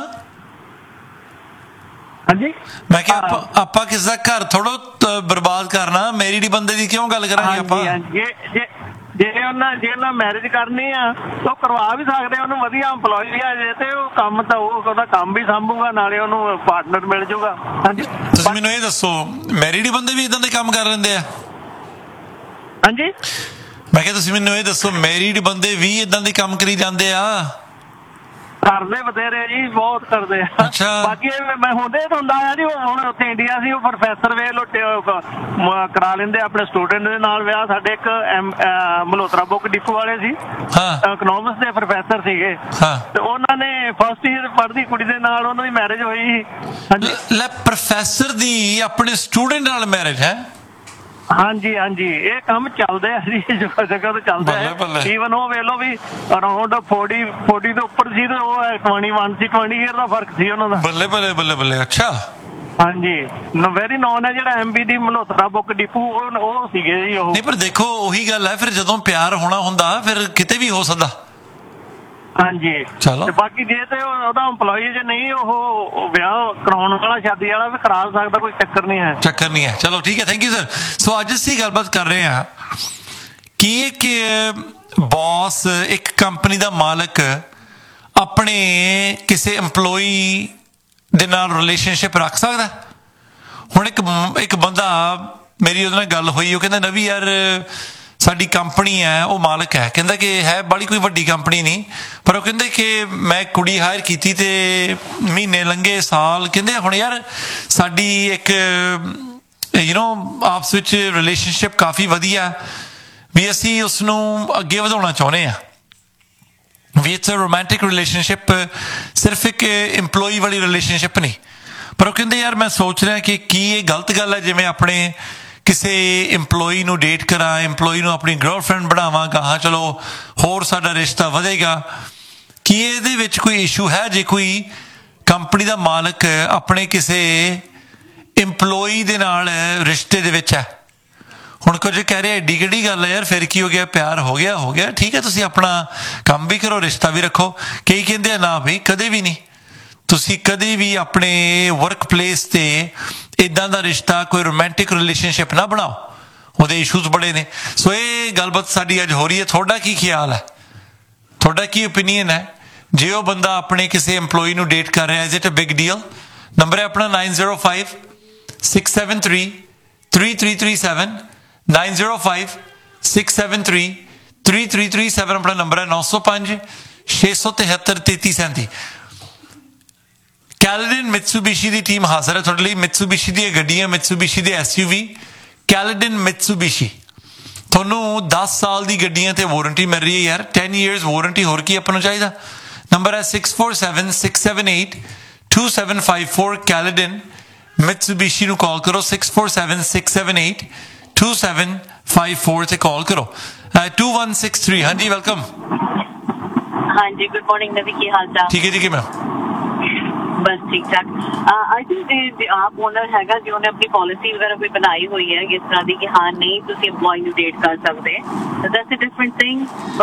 ਹਾਂਜੀ ਮੈਂ ਕਿਹਾ ਆਪਾਂ ਕਿਸੇ ਦਾ ਘਰ ਥੋੜੋ ਬਰਬਾਦ ਕਰਨਾ, ਮੈਰਿਡ ਬੰਦੇ ਦੀ ਕਿਉਂ ਗੱਲ ਕਰਾਂਗੇ ਆਪਾਂ। ਜੇ ਉਹਨਾਂ ਮੈਰਿਜ ਕਰਨੀ ਆ ਤਾਂ ਕਰਵਾ ਵੀ ਸਕਦੇ, ਉਹਨੂੰ ਵਧੀਆ EMPLOYE ਆ ਜੇ ਤੇ ਉਹ ਕੰਮ ਤਾਂ ਉਹਦਾ ਕੰਮ ਵੀ ਸੰਭੂਗਾ, ਨਾਲੇ ਉਹਨੂੰ ਪਾਰਟਨਰ ਮਿਲ ਜਾਊਗਾ। ਹਾਂਜੀ ਤੁਸੀਂ ਮੈਨੂੰ ਇਹ ਦੱਸੋ, ਮੈਰਿਡ ਬੰਦੇ ਵੀ ਇਦਾਂ ਦੇ ਕੰਮ ਕਰ ਲੈਂਦੇ ਆ? ਹਾਂਜੀ ਮੈਂ ਕਿਹਾ ਤੁਸੀਂ ਮੈਨੂੰ ਇਹ ਦੱਸੋ, ਮੈਰਿਡ ਬੰਦੇ ਵੀ ਇਦਾਂ ਦੇ ਕੰਮ ਕਰੀ ਜਾਂਦੇ ਆ? ਕਰਦੇ ਬਥੇਰੇ ਜੀ, ਬਹੁਤ ਕਰਦੇ ਆ। ਬਾਕੀ ਮੈਂ ਹੁੰਦੇ ਤਾਂ ਹੁੰਦਾ ਆ ਜੀ, ਹੁਣ ਉੱਥੇ ਇੰਡੀਆ ਸੀ ਉਹ ਪ੍ਰੋਫੈਸਰ ਵੇ ਲੁੱਟੇ ਕਰਾ ਲੈਂਦੇ ਆਪਣੇ ਸਟੂਡੈਂਟ ਦੇ ਨਾਲ ਵਿਆਹ। ਸਾਡੇ ਇੱਕ ਮਲਹੋਤਰਾ ਬੁੱਕ ਡਿਪੂ ਵਾਲੇ ਸੀ, ਇਕਨੋਮਿਕਸ ਦੇ ਪ੍ਰੋਫੈਸਰ ਸੀਗੇ, ਤੇ ਉਹਨਾਂ ਨੇ ਫਸਟ ਈਅਰ ਪੜ੍ਹਦੀ ਕੁੜੀ ਦੇ ਨਾਲ ਉਹਨਾਂ ਦੀ ਮੈਰਿਜ ਹੋਈ ਸੀ। ਲੈ ਪ੍ਰੋਫੈਸਰ ਦੀ ਆਪਣੇ ਸਟੂਡੈਂਟ ਨਾਲ ਮੈਰਿਜ ਹੈ? ਹਾਂਜੀ ਹਾਂਜੀ, ਇਹ ਕੰਮ ਚੱਲਦੇ ਆ ਜੀ, ਜਗ੍ਹਾ ਜਗ੍ਹਾ ਤੇ ਚੱਲਦਾ ਹੈ। ਈਵਨ ਉਹ ਵੇਖ ਲਓ ਵੀ ਅਰਾਊਂਡ 40 ਤੋਂ ਉੱਪਰ ਸੀ ਤੇ ਉਹ 21 ਸੀ, 20 ਈਅਰ ਦਾ ਫਰਕ ਸੀ ਉਹਨਾਂ ਦਾ। ਬੱਲੇ ਬੱਲੇ ਬੱਲੇ ਬੱਲੇ। ਅੱਛਾ ਹਾਂਜੀ, ਵੈਰੀ ਨੋਨ ਹੈ ਜਿਹੜਾ MB ਦੀ ਮਲਹੋਤਰਾ ਬੁੱਕ ਡਿਪੂ, ਉਹ ਸੀਗੇ ਜੀ ਉਹ। ਨਹੀਂ ਪਰ ਦੇਖੋ ਉਹੀ ਗੱਲ ਹੈ, ਫਿਰ ਜਦੋਂ ਪਿਆਰ ਹੋਣਾ ਹੁੰਦਾ ਫਿਰ ਕਿਤੇ ਵੀ ਹੋ ਸਕਦਾ। ਹਾਂਜੀ ਚਲੋ। ਬਾਕੀ ਜੇ ਤੇ ਉਹਦਾ EMPLOYE ਜੇ ਨਹੀਂ ਉਹ ਵਿਆਹ ਕਰਾਉਣ ਵਾਲਾ, ਸ਼ਾਦੀ ਵਾਲਾ ਵੀ ਕਰਾ ਸਕਦਾ, ਕੋਈ ਚੱਕਰ ਨਹੀਂ ਹੈ। ਚੱਕਰ ਨਹੀਂ ਹੈ। ਚਲੋ ਠੀਕ ਹੈ, ਥੈਂਕ ਯੂ ਸਰ। ਸੋ ਅੱਜ ਅਸੀਂ ਗੱਲਬਾਤ ਕਰ ਰਹੇ ਹਾਂ ਕਿ ਇੱਕ ਬੌਸ, ਇੱਕ ਕੰਪਨੀ ਦਾ ਮਾਲਕ ਆਪਣੇ ਕਿਸੇ EMPLOYE ਦੇ ਨਾਲ ਰਿਲੇਸ਼ਨਸ਼ਿਪ ਰੱਖ ਸਕਦਾ। ਹੁਣ ਇੱਕ ਬੰਦਾ, ਮੇਰੀ ਉਹਦੇ ਨਾਲ ਗੱਲ ਹੋਈ, ਉਹ ਕਹਿੰਦਾ ਨਵੀ ਯਾਰ ਸਾਡੀ ਕੰਪਨੀ ਹੈ, ਉਹ ਮਾਲਕ ਹੈ, ਕਹਿੰਦਾ ਕਿ ਹੈ ਬੜੀ ਕੋਈ ਵੱਡੀ ਕੰਪਨੀ ਨਹੀਂ, ਪਰ ਉਹ ਕਹਿੰਦੇ ਕਿ ਮੈਂ ਕੁੜੀ ਹਾਇਰ ਕੀਤੀ ਤੇ ਮਹੀਨੇ ਲੰਘੇ, ਸਾਲ, ਕਹਿੰਦੇ ਹੁਣ ਯਾਰ ਸਾਡੀ ਇੱਕ ਆਪਸ ਵਿੱਚ ਰਿਲੇਸ਼ਨਸ਼ਿਪ ਕਾਫੀ ਵਧੀਆ ਵੀ, ਅਸੀਂ ਉਸਨੂੰ ਅੱਗੇ ਵਧਾਉਣਾ ਚਾਹੁੰਦੇ ਹਾਂ ਵੀ। ਇਟਸ ਅ ਰੋਮਾਂਟਿਕ ਰਿਲੇਸ਼ਨਸ਼ਿਪ, ਸਿਰਫ ਇੱਕ EMPLOYE ਵਾਲੀ ਰਿਲੇਸ਼ਨਸ਼ਿਪ ਨਹੀਂ। ਪਰ ਉਹ ਕਹਿੰਦੇ ਯਾਰ ਮੈਂ ਸੋਚ ਰਿਹਾ ਕਿ ਕੀ ਇਹ ਗਲਤ ਗੱਲ ਹੈ, ਜਿਵੇਂ ਆਪਣੇ ਕਿਸੇ EMPLOYE ਨੂੰ ਡੇਟ ਕਰਾਂ, EMPLOYE ਨੂੰ ਆਪਣੀ ਗਰਲਫ੍ਰੈਂਡ ਬਣਾਵਾਂ, ਕਹਾਂ ਚਲੋ ਹੋਰ ਸਾਡਾ ਰਿਸ਼ਤਾ ਵਧੇਗਾ, ਕੀ ਇਹਦੇ ਵਿੱਚ ਕੋਈ ਇਸ਼ੂ ਹੈ ਜੇ ਕੋਈ ਕੰਪਨੀ ਦਾ ਮਾਲਕ ਆਪਣੇ ਕਿਸੇ EMPLOYE ਦੇ ਨਾਲ ਰਿਸ਼ਤੇ ਦੇ ਵਿੱਚ ਹੈ? ਹੁਣ ਕੁਝ ਕਹਿ ਰਿਹਾ ਐਡੀ ਕਿਹੜੀ ਗੱਲ ਹੈ ਯਾਰ, ਫਿਰ ਕੀ ਹੋ ਗਿਆ, ਪਿਆਰ ਹੋ ਗਿਆ ਠੀਕ ਹੈ, ਤੁਸੀਂ ਆਪਣਾ ਕੰਮ ਵੀ ਕਰੋ, ਰਿਸ਼ਤਾ ਵੀ ਰੱਖੋ। ਕਈ ਕਹਿੰਦੇ ਆ ਨਾ ਬਈ ਕਦੇ ਵੀ ਨਹੀਂ, ਤੁਸੀਂ ਕਦੇ ਵੀ ਆਪਣੇ ਵਰਕ ਪਲੇਸ ਤੇ ਇਦਾਂ ਦਾ ਰਿਸ਼ਤਾ, ਕੋਈ ਰੋਮਾਂਟਿਕ ਰਿਲੇਸ਼ਨਸ਼ਿਪ ਨਾ ਬਣਾਓ, ਉਹਦੇ ਇਸ਼ੂਜ਼ ਬੜੇ ਨੇ। ਸੋ ਇਹ ਗੱਲਬਾਤ ਸਾਡੀ ਅੱਜ ਹੋ ਰਹੀ ਹੈ। ਤੁਹਾਡਾ ਕੀ ਖਿਆਲ ਹੈ, ਤੁਹਾਡਾ ਕੀ ਓਪੀਨੀਅਨ ਹੈ ਜੇ ਉਹ ਬੰਦਾ ਆਪਣੇ ਕਿਸੇ EMPLOYE ਨੂੰ ਡੇਟ ਕਰ ਰਿਹਾ? Is it a big deal? Number ਹੈ ਆਪਣਾ 905 673 3337 905 673 3337 ਆਪਣਾ ਨੰਬਰ ਹੈ। 905 673 3337। ਕੈਲਡਨ ਮਿਤਸੂਬਿਸ਼ੀ ਦੀ ਟੀਮ ਹਾਜ਼ਰ ਹੈ ਤੁਹਾਡੇ ਲਈ। ਮਿਤਸੂਬਿਸ਼ੀ ਦੀਆਂ ਗੱਡੀਆਂ, ਮਿਤਸੂਬਿਸ਼ੀ ਦੇ SUV ਕੈਲਡਨ ਮਿਤਸੂਬਿਸ਼ੀ, ਤੁਹਾਨੂੰ 10 ਸਾਲ ਦੀ ਗੱਡੀਆਂ ਤੇ ਵਾਰੰਟੀ ਮਿਲ ਰਹੀ ਹੈ ਯਾਰ, 10 years ਵਾਰੰਟੀ, ਹੋਰ ਕੀ ਆਪਾਂ ਨੂੰ ਚਾਹੀਦਾ। ਨੰਬਰ ਹੈ 647 678 2754 ਕੈਲਡਨ ਮਿਤਸੂਬਿਸ਼ੀ ਨੂੰ ਕਾਲ ਕਰੋ। 647 678 2754 ਤੇ ਕਾਲ ਕਰੋ। 2163 ਹਾਂਜੀ ਵੈਲਕਮ। ਹਾਂਜੀ ਗੁੱਡ ਮਾਰਨਿੰਗ ਨਵੀ, ਕੀ ਹਾਲ ਚਾਲ? ਠੀਕ ਹੈ ਜੀ, ਕੀ ਮੈਮ? बस ठीक ठाक। आई थिंक आप ओनर हैगा जो ने अपनी पॉलिसी वगैरह कोई बनाई हुई है इस तरह की कि हाँ नहीं तुम एम्प्लॉय ਨੂੰ डेट कर सकते, दैट्स अ डिफरेंट थिंग।